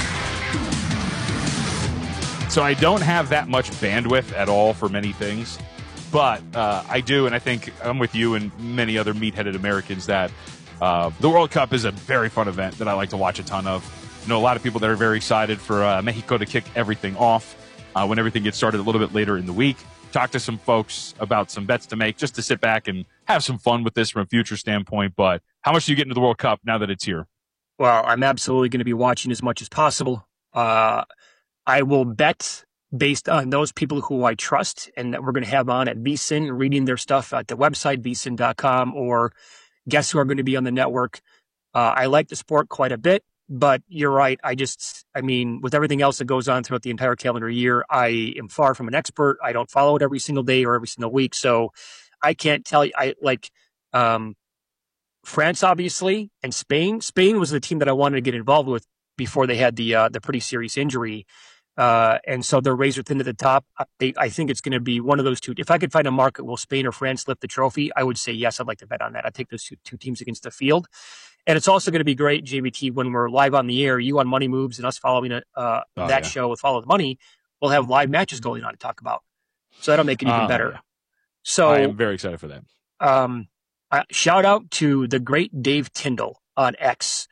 So I don't have that much bandwidth at all for many things, but uh, I do, and I think I'm with you and many other meat-headed Americans that uh, the World Cup is a very fun event that I like to watch a ton of. I know a lot of people that are very excited for uh, Mexico to kick everything off uh, when everything gets started a little bit later in the week. Talk to some folks about some bets to make just to sit back and have some fun with this from a future standpoint. But how much do you get into the World Cup now that it's here? Well, I'm absolutely going to be watching as much as possible. Uh, I will bet based on those people who I trust and that we're going to have on at VSiN, reading their stuff at the website, v sin dot com, or guests who are going to be on the network. Uh, I like the sport quite a bit. But you're right. I just, I mean, with everything else that goes on throughout the entire calendar year, I am far from an expert. I don't follow it every single day or every single week. So I can't tell you, I like, um, France, obviously, and Spain. Spain was the team that I wanted to get involved with before they had the, uh, the pretty serious injury. Uh, and so they're razor thin at the top. I, I think it's going to be one of those two. If I could find a market, will Spain or France lift the trophy? I would say yes. I'd like to bet on that. I'd take those two, two teams against the field. And it's also going to be great, J B T, when we're live on the air, you on Money Moves and us following uh, oh, that yeah. show with Follow the Money, we'll have live matches going on to talk about. So that'll make it even uh, better. Yeah. So I am very excited for that. Um, uh, shout out to the great Dave Tyndall on X,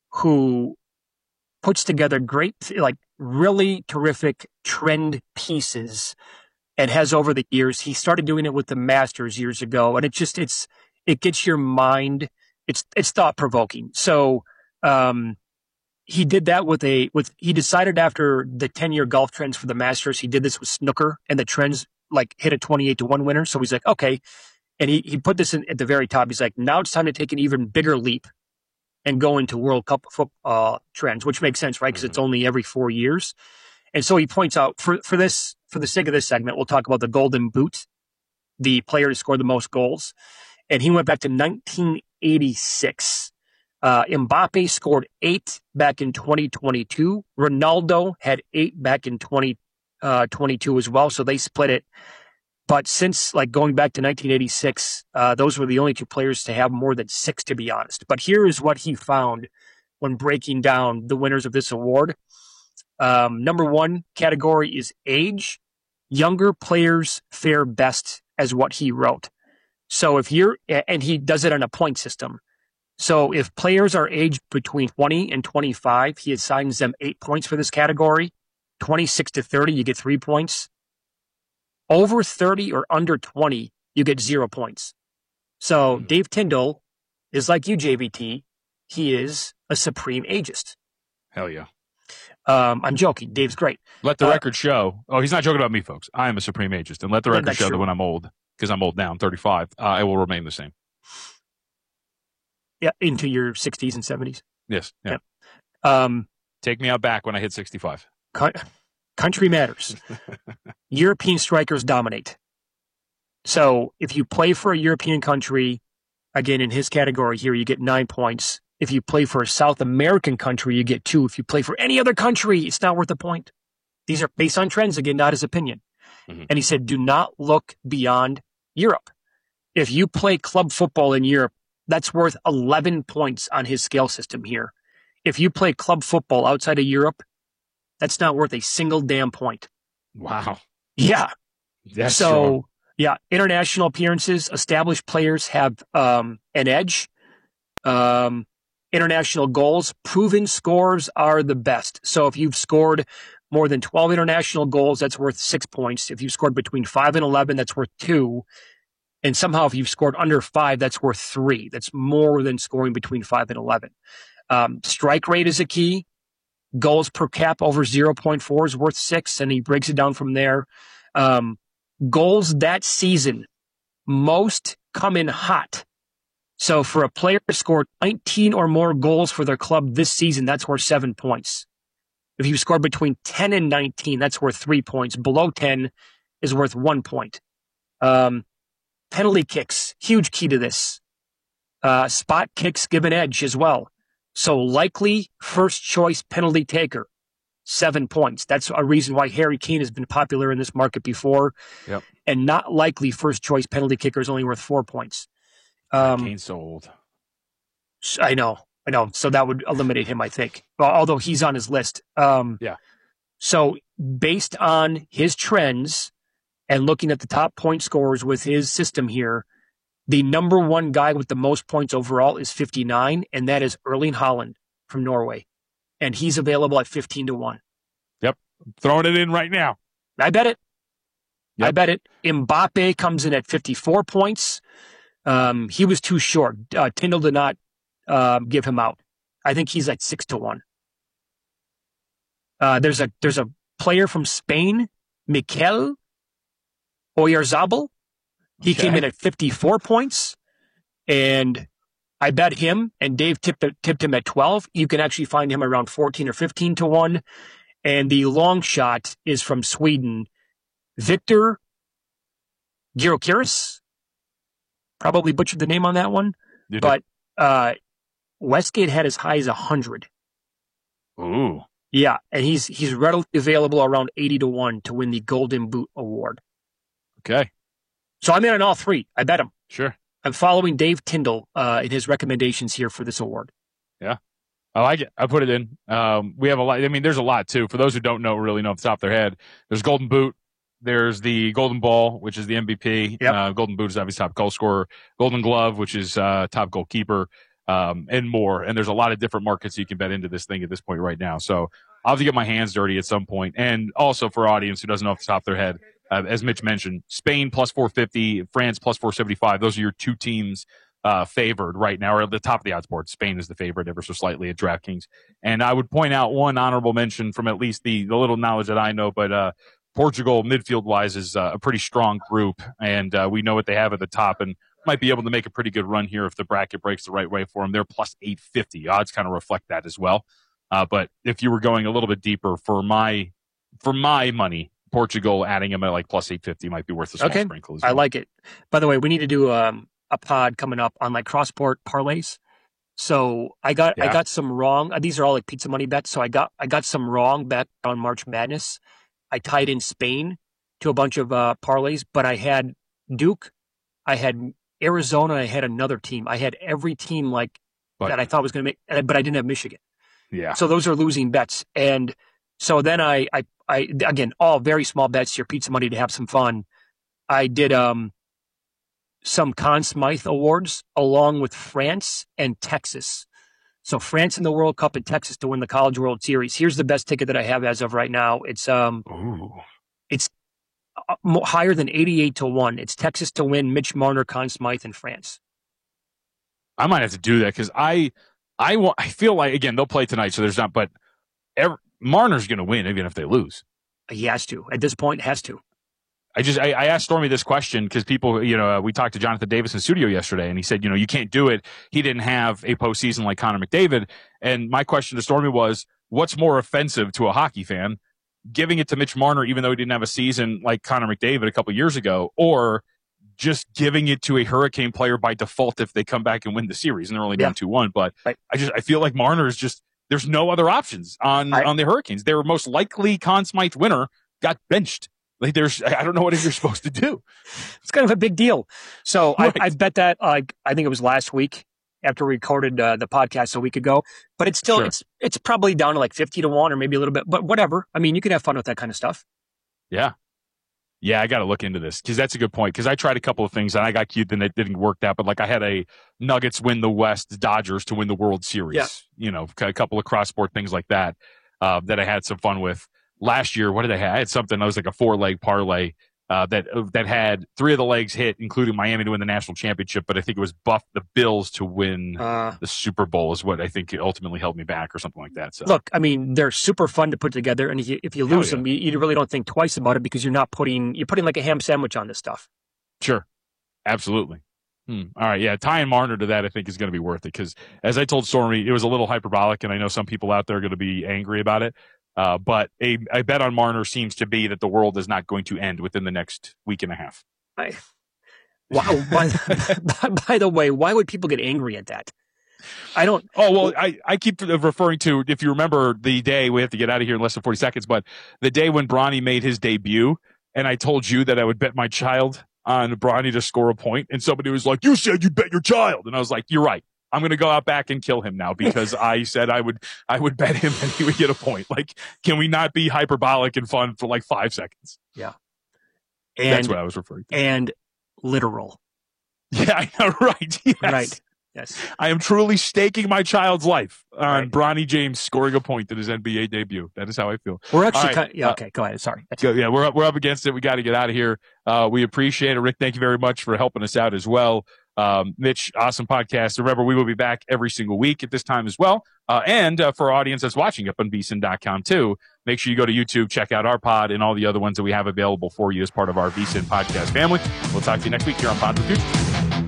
who puts together great, like really terrific trend pieces and has over the years. He started doing it with the Masters years ago, and it just, it's, it gets your mind. It's it's thought provoking. So um, he did that with a with he decided after the ten year golf trends for the Masters, he did this with snooker, and the trends like hit a twenty eight to one winner. So he's like, okay, and he he put this in at the very top. He's like, now it's time to take an even bigger leap and go into World Cup football uh, trends, which makes sense, right? Because mm-hmm. it's only every four years. And so he points out for for this for the sake of this segment, we'll talk about the Golden Boot, the player to score the most goals, and he went back to nineteen eighty-six. Uh, Mbappe scored eight back in twenty twenty-two. Ronaldo had eight back in twenty twenty-two as well. So they split it. But since like going back to nineteen eighty-six, uh, those were the only two players to have more than six, to be honest. But here is what he found when breaking down the winners of this award. Um, number one category is age. Younger players fare best, as what he wrote. So if you're, and he does it on a point system. So if players are aged between twenty and twenty-five, he assigns them eight points for this category. twenty-six to thirty, you get three points. Over thirty or under twenty, you get zero points. So mm-hmm. Dave Tyndall is like you, J V T. He is a supreme ageist. Hell yeah. Um, I'm joking. Dave's great. Let the uh, record show. Oh, he's not joking about me, folks. I am a supreme ageist. And let the record show true. that when I'm old, because I'm old now, I'm thirty-five, uh, I will remain the same. yeah, into your sixties and seventies. Yes. Yeah. yeah. Um, Take me out back when I hit sixty-five. Country matters. European strikers dominate. So if you play for a European country, again, in his category here, you get nine points. If you play for a South American country, you get two. If you play for any other country, it's not worth a point. These are based on trends, again, not his opinion. Mm-hmm. And he said, do not look beyond Europe. If you play club football in Europe, that's worth eleven points on his scale system here. If you play club football outside of Europe, that's not worth a single damn point. Wow. Yeah. That's so, strong. yeah, international appearances, established players have um, an edge. Um, international goals, proven scores are the best. So if you've scored more than twelve international goals, that's worth six points. If you've scored between five and eleven, that's worth two. And somehow if you've scored under five, that's worth three. That's more than scoring between five and eleven. Um, strike rate is a key. Goals per cap over zero point four is worth six, and he breaks it down from there. Um, goals that season, most come in hot. So for a player to score nineteen or more goals for their club this season, that's worth seven points. If you score between ten and nineteen, that's worth three points. Below ten is worth one point. Um, penalty kicks, huge key to this. Uh, spot kicks give an edge as well. So likely first choice penalty taker, seven points. That's a reason why Harry Kane has been popular in this market before. Yep. And not likely first choice penalty kicker is only worth four points. Um, Kane's so old. I know, I know. So that would eliminate him, I think. Although he's on his list. Um, yeah. So based on his trends and looking at the top point scorers with his system here, the number one guy with the most points overall is fifty-nine, and that is Erling Haaland from Norway. And he's available at fifteen to one. Yep. Throwing it in right now. I bet it. Yep. I bet it. Mbappe comes in at fifty-four points. Um, he was too short. Uh, Tyndall did not uh, give him out. I think he's at six to one. Uh, there's a there's a player from Spain, Mikel Oyarzabal. He okay. came in at fifty-four points, and I bet him, and Dave tipped, tipped him at twelve. You can actually find him around fourteen or fifteen to one. And the long shot is from Sweden, Victor Gyökeres. Probably butchered the name on that one. You but uh, Westgate had as high as one hundred. Ooh. Yeah, and he's he's readily available around eighty to one to win the Golden Boot Award. Okay. So I'm in on all three. I bet him. Sure. I'm following Dave Tyndall uh, in his recommendations here for this award. Yeah. I like it. I put it in. Um, we have a lot. I mean, there's a lot, too. For those who don't know, really know off the top of their head, there's Golden Boot. There's the Golden Ball, which is the M V P. Yep. Uh, Golden Boot is obviously top goal scorer. Golden Glove, which is uh, top goalkeeper, um, and more. And there's a lot of different markets you can bet into this thing at this point right now. So I'll have to get my hands dirty at some point. And also for our audience who doesn't know off the top of their head, Uh, as Mitch mentioned, Spain plus four fifty, France plus four seventy-five. Those are your two teams uh, favored right now, or at the top of the odds board. Spain is the favorite ever so slightly at DraftKings. And I would point out one honorable mention from at least the, the little knowledge that I know, but uh, Portugal, midfield-wise, is uh, a pretty strong group, and uh, we know what they have at the top and might be able to make a pretty good run here if the bracket breaks the right way for them. They're plus eight fifty. Odds kind of reflect that as well. Uh, but if you were going a little bit deeper, for my for my money, Portugal adding them at like plus eight fifty might be worth a small okay. sprinkle as well. I like it. By the way, we need to do um, a pod coming up on like cross-sport parlays. So I got Yeah. I got some wrong. uh, These are all like pizza money bets. So I got I got some wrong back on March Madness. I tied in Spain to a bunch of uh, parlays, but I had Duke, I had Arizona, I had another team. I had every team like But- that I thought was going to make, uh, but I didn't have Michigan. Yeah. So those are losing bets. And so then I, I, I, again, all very small bets, your pizza money to have some fun. I did, um, some Conn Smythe awards along with France and Texas. So France in the World Cup and Texas to win the College World Series. Here's the best ticket that I have as of right now. It's, um, Ooh. it's uh, mo- higher than eighty-eight to one. It's Texas to win, Mitch Marner, Conn Smythe, and France. I might have to do that because I, I, want, I feel like, again, they'll play tonight, so there's not, but every, Marner's going to win even if they lose. He has to. At this point, has to. I just I, I asked Stormy this question because people, you know, uh, we talked to Jonathan Davis in studio yesterday, and he said, you know, you can't do it. He didn't have a postseason like Connor McDavid. And my question to Stormy was, what's more offensive to a hockey fan, giving it to Mitch Marner even though he didn't have a season like Connor McDavid a couple years ago, or just giving it to a Hurricane player by default if they come back and win the series and they're only Yeah. down two one? But Right. I just I feel like Marner is just there's no other options on I- on the Hurricanes. Their most likely Conn Smythe winner got benched. Like there's, I don't know what you're supposed to do. It's kind of a big deal. So Right. I, I bet that, like, I think it was last week after we recorded uh, the podcast a week ago, but it's still, Sure. it's, it's probably down to like fifty to one or maybe a little bit, but whatever. I mean, you could have fun with that kind of stuff. Yeah. Yeah, I got to look into this because that's a good point. Because I tried a couple of things and I got cute and it didn't work out. But like I had a Nuggets win the West, Dodgers to win the World Series. Yeah. You know, a couple of cross sport things like that uh, that I had some fun with. Last year, what did I have? I had something that was like a four leg parlay uh, that that had three of the legs hit, including Miami to win the national championship. But I think it was Buff the Bills to win Uh, the Super Bowl is what I think ultimately held me back or something like that. So Look, I mean, they're super fun to put together. And if you, if you Hell lose yeah. them, you, you really don't think twice about it because you're not putting, you're putting like a ham sandwich on this stuff. Sure. Absolutely. Hmm. All right. Yeah. Tying Marner to that, I think, is going to be worth it because, as I told Stormy, it was a little hyperbolic, and I know some people out there are going to be angry about it. Uh, but a, a bet on Marner seems to be that the world is not going to end within the next week and a half. I, wow. by, by the way, why would people get angry at that? I don't. Oh, well, I, I keep referring to, if you remember the day, we have to get out of here in less than forty seconds, but the day when Bronny made his debut, and I told you that I would bet my child on Bronny to score a point, and somebody was like, you said you'd bet your child. And I was like, you're right. I'm going to go out back and kill him now because I said I would I would bet him and he would get a point. Like, can we not be hyperbolic and fun for like five seconds? Yeah. That's And, what I was referring to. and literal. Yeah, I know, right. Yes. Right. Yes. I am truly staking my child's life on Right. Bronny James scoring a point in his N B A debut. That is how I feel. We're actually, All right, kind yeah, uh, okay, go ahead. Sorry. Go, yeah, we're up, we're up against it. We got to get out of here. Uh, we appreciate it. Rick, thank you very much for helping us out as well. Um, Mitch, awesome podcast. Remember, we will be back every single week at this time as well. Uh, and uh, for our audience that's watching up on V S I N dot com too, make sure you go to YouTube, check out our pod and all the other ones that we have available for you as part of our V S I N podcast family. We'll talk to you next week here on Pod of the Future.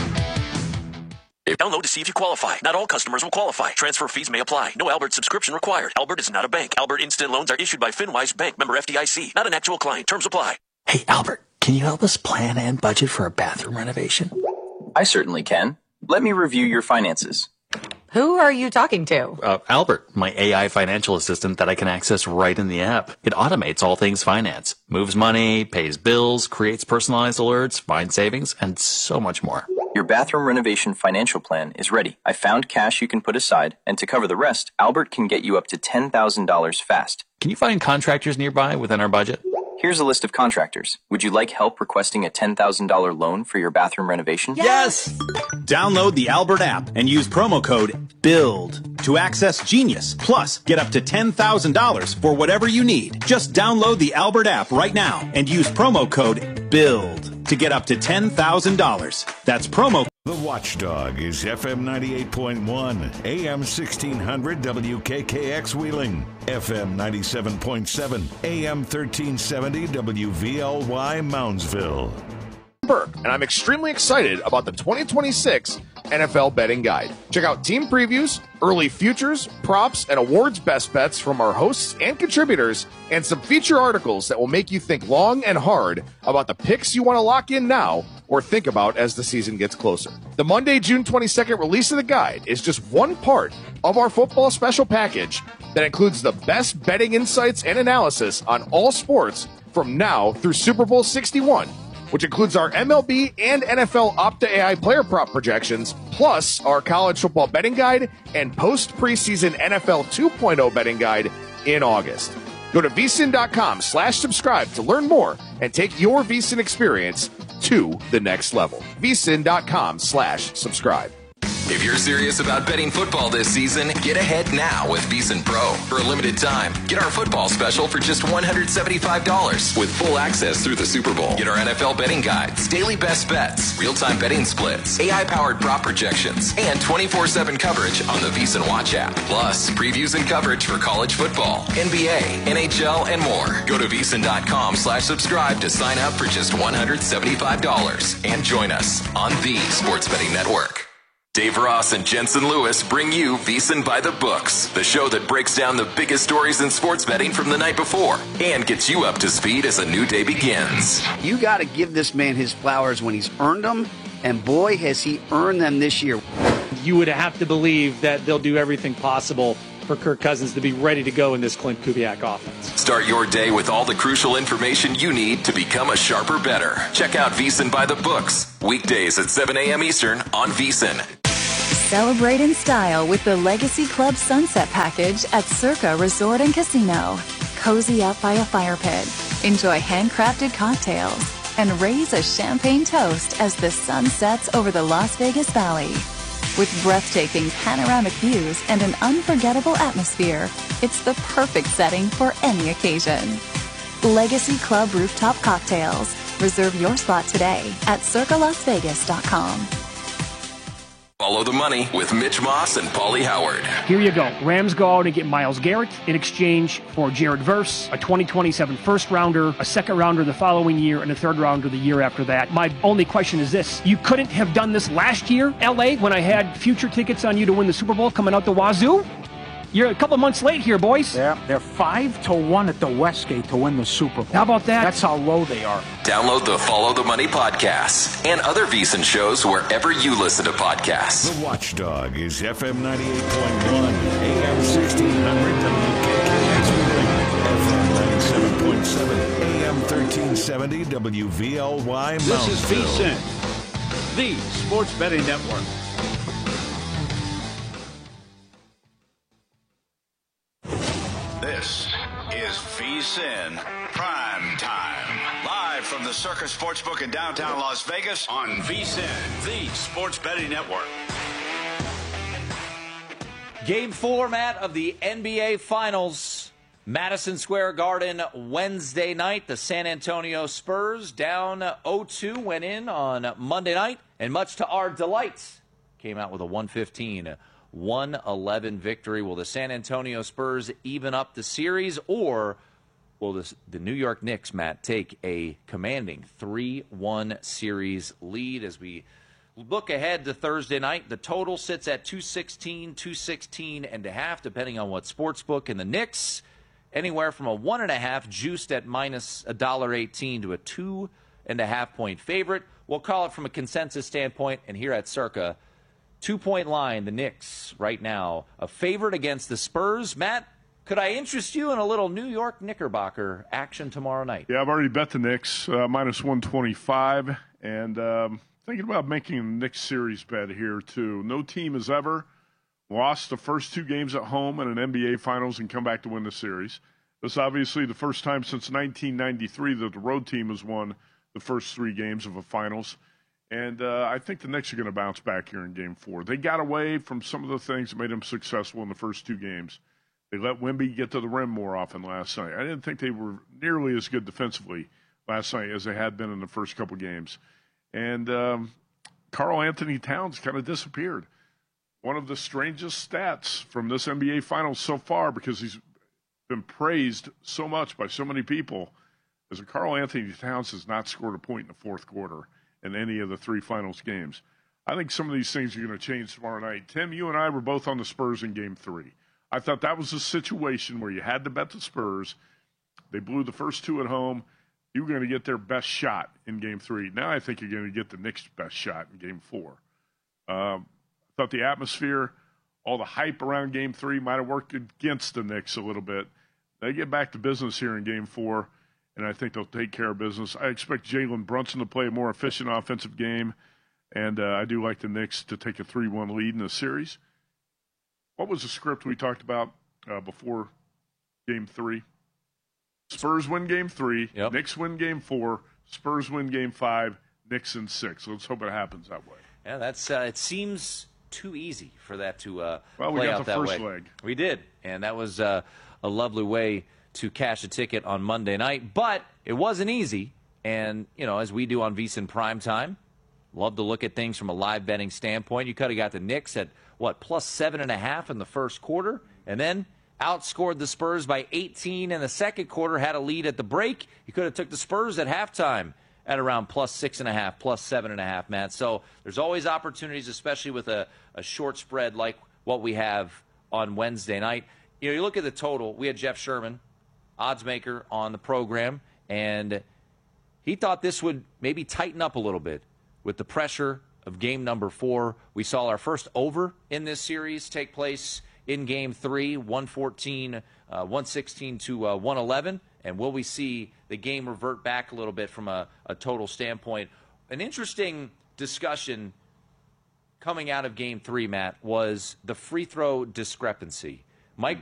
Download to see if you qualify. Not all customers will qualify. Transfer fees may apply. No Albert subscription required. Albert is not a bank. Albert Instant Loans are issued by FinWise Bank, member F D I C. Not an actual client. Terms apply. Hey, Albert, can you help us plan and budget for a bathroom renovation? I certainly can. Let me review your finances. Who are you talking to? Uh, Albert, my A I financial assistant that I can access right in the app. It automates all things finance, moves money, pays bills, creates personalized alerts, finds savings, and so much more. Your bathroom renovation financial plan is ready. I found cash you can put aside, and to cover the rest, Albert can get you up to ten thousand dollars fast. Can you find contractors nearby within our budget? Here's a list of contractors. Would you like help requesting a ten thousand dollars loan for your bathroom renovation? Yes! Download the Albert app and use promo code BUILD to access Genius. Plus, get up to ten thousand dollars for whatever you need. Just download the Albert app right now and use promo code BUILD to get up to ten thousand dollars. That's promo. The Watchdog is F M ninety-eight point one, A M sixteen hundred W K K X Wheeling, F M ninety-seven point seven, A M thirteen seventy W V L Y Moundsville. Burke, and I'm extremely excited about the twenty twenty-six N F L Betting Guide. Check out team previews, early futures, props, and awards best bets from our hosts and contributors, and some feature articles that will make you think long and hard about the picks you want to lock in now or think about as the season gets closer. The Monday, June twenty-second release of the guide is just one part of our football special package that includes the best betting insights and analysis on all sports from now through Super Bowl sixty-one, which includes our M L B and N F L Opta A I player prop projections, plus our college football betting guide and post-preseason N F L two point oh betting guide in August. Go to V S I N dot com slash subscribe to learn more and take your V S I N experience to the next level. V S I N dot com slash subscribe. If you're serious about betting football this season, get ahead now with VEASAN Pro. For a limited time, get our football special for just one hundred seventy-five dollars with full access through the Super Bowl. Get our N F L betting guides, daily best bets, real-time betting splits, A I-powered prop projections, and twenty-four seven coverage on the VEASAN Watch app. Plus, previews and coverage for college football, N B A, N H L, and more. Go to VEASAN.com slash subscribe to sign up for just one hundred seventy-five dollars and join us on the Sports Betting Network. Dave Ross and Jensen Lewis bring you VEASAN by the Books, the show that breaks down the biggest stories in sports betting from the night before and gets you up to speed as a new day begins. You got to give this man his flowers when he's earned them, and boy, has he earned them this year. You would have to believe that they'll do everything possible for Kirk Cousins to be ready to go in this Clint Kubiak offense. Start your day with all the crucial information you need to become a sharper bettor. Check out VEASAN by the Books, weekdays at seven a.m. Eastern on VEASAN. Celebrate in style with the Legacy Club Sunset Package at Circa Resort and Casino. Cozy up by a fire pit, enjoy handcrafted cocktails, and raise a champagne toast as the sun sets over the Las Vegas Valley. With breathtaking panoramic views and an unforgettable atmosphere, it's the perfect setting for any occasion. Legacy Club Rooftop Cocktails. Reserve your spot today at circa las vegas dot com. Follow the money with Mitch Moss and Paulie Howard. Here you go. Rams go out and get Myles Garrett in exchange for Jared Verse, a twenty twenty-seven first rounder, a second rounder the following year, and a third rounder the year after that. My only question is this. You couldn't have done this last year, L A, when I had future tickets on you to win the Super Bowl coming out the wazoo? You're a couple months late here, boys. Yeah, they're five to one at the Westgate to win the Super Bowl. How about that? That's how low they are. Download the Follow the Money podcast and other VEASAN shows wherever you listen to podcasts. The Watchdog is F M ninety-eight point one, A M sixteen hundred W K K X F M ninety-seven point seven, A M thirteen seventy W V L Y. This is VEASAN, the Sports Betting Network. This is VEASAN Prime Time. Live from the Circa Sportsbook in downtown Las Vegas on VEASAN, the Sports Betting Network. Game four, Matt, of the N B A Finals. Madison Square Garden Wednesday night. The San Antonio Spurs down oh two went in on Monday night. And much to our delight, came out with a one fifteen one eleven victory. Will the San Antonio Spurs even up the series, or will this, the New York Knicks, Matt, take a commanding three one series lead? As we look ahead to Thursday night, the total sits at two sixteen, two sixteen and a half, depending on what sportsbook. And the Knicks, anywhere from a one and a half juiced at minus a dollar eighteen to a two and a half point favorite. We'll call it from a consensus standpoint, and here at Circa, two-point line, the Knicks right now, a favorite against the Spurs. Matt, could I interest you in a little New York Knickerbocker action tomorrow night? Yeah, I've already bet the Knicks, uh, minus one twenty-five, and um, thinking about making a Knicks series bet here, too. No team has ever lost the first two games at home in an N B A Finals and come back to win the series. This is obviously the first time since nineteen ninety-three that the road team has won the first three games of a Finals. And uh, I think the Knicks are going to bounce back here in Game four. They got away from some of the things that made them successful in the first two games. They let Wemby get to the rim more often last night. I didn't think they were nearly as good defensively last night as they had been in the first couple games. And um, Karl Anthony Towns kind of disappeared. One of the strangest stats from this N B A Finals so far, because he's been praised so much by so many people, is that Karl Anthony Towns has not scored a point in the fourth quarter in any of the three finals games. I think some of these things are going to change tomorrow night. Tim, you and I were both on the Spurs in Game three. I thought that was a situation where you had to bet the Spurs. They blew the first two at home. You were going to get their best shot in Game three. Now I think you're going to get the Knicks' best shot in Game four. Um, I thought the atmosphere, all the hype around Game three might have worked against the Knicks a little bit. They get back to business here in Game four, and I think they'll take care of business. I expect Jalen Brunson to play a more efficient offensive game, and uh, I do like the Knicks to take a three one lead in the series. What was the script we talked about uh, before Game three? Spurs win Game three, yep. Knicks win Game four, Spurs win Game five, Knicks in six. Let's hope it happens that way. Yeah, that's uh, it seems too easy for that to uh, well, we play got out the that first way. leg. We did, and that was uh, a lovely way to cash a ticket on Monday night. But it wasn't easy, and you know, as we do on VSiN Primetime, love to look at things from a live betting standpoint. You could have got the Knicks at what plus seven and a half in the first quarter, and then outscored the Spurs by eighteen in the second quarter. Had a lead at the break. You could have took the Spurs at halftime at around plus six and a half, plus seven and a half, Matt. So there's always opportunities, especially with a, a short spread like what we have on Wednesday night. You know, you look at the total. We had Jeff Sherman, odds maker, on the program, and he thought this would maybe tighten up a little bit with the pressure of game number four. We saw our first over in this series take place in game three, one fourteen, uh, one sixteen to uh, one eleven. And will we see the game revert back a little bit from a, a total standpoint? An interesting discussion coming out of game three, Matt, was the free throw discrepancy.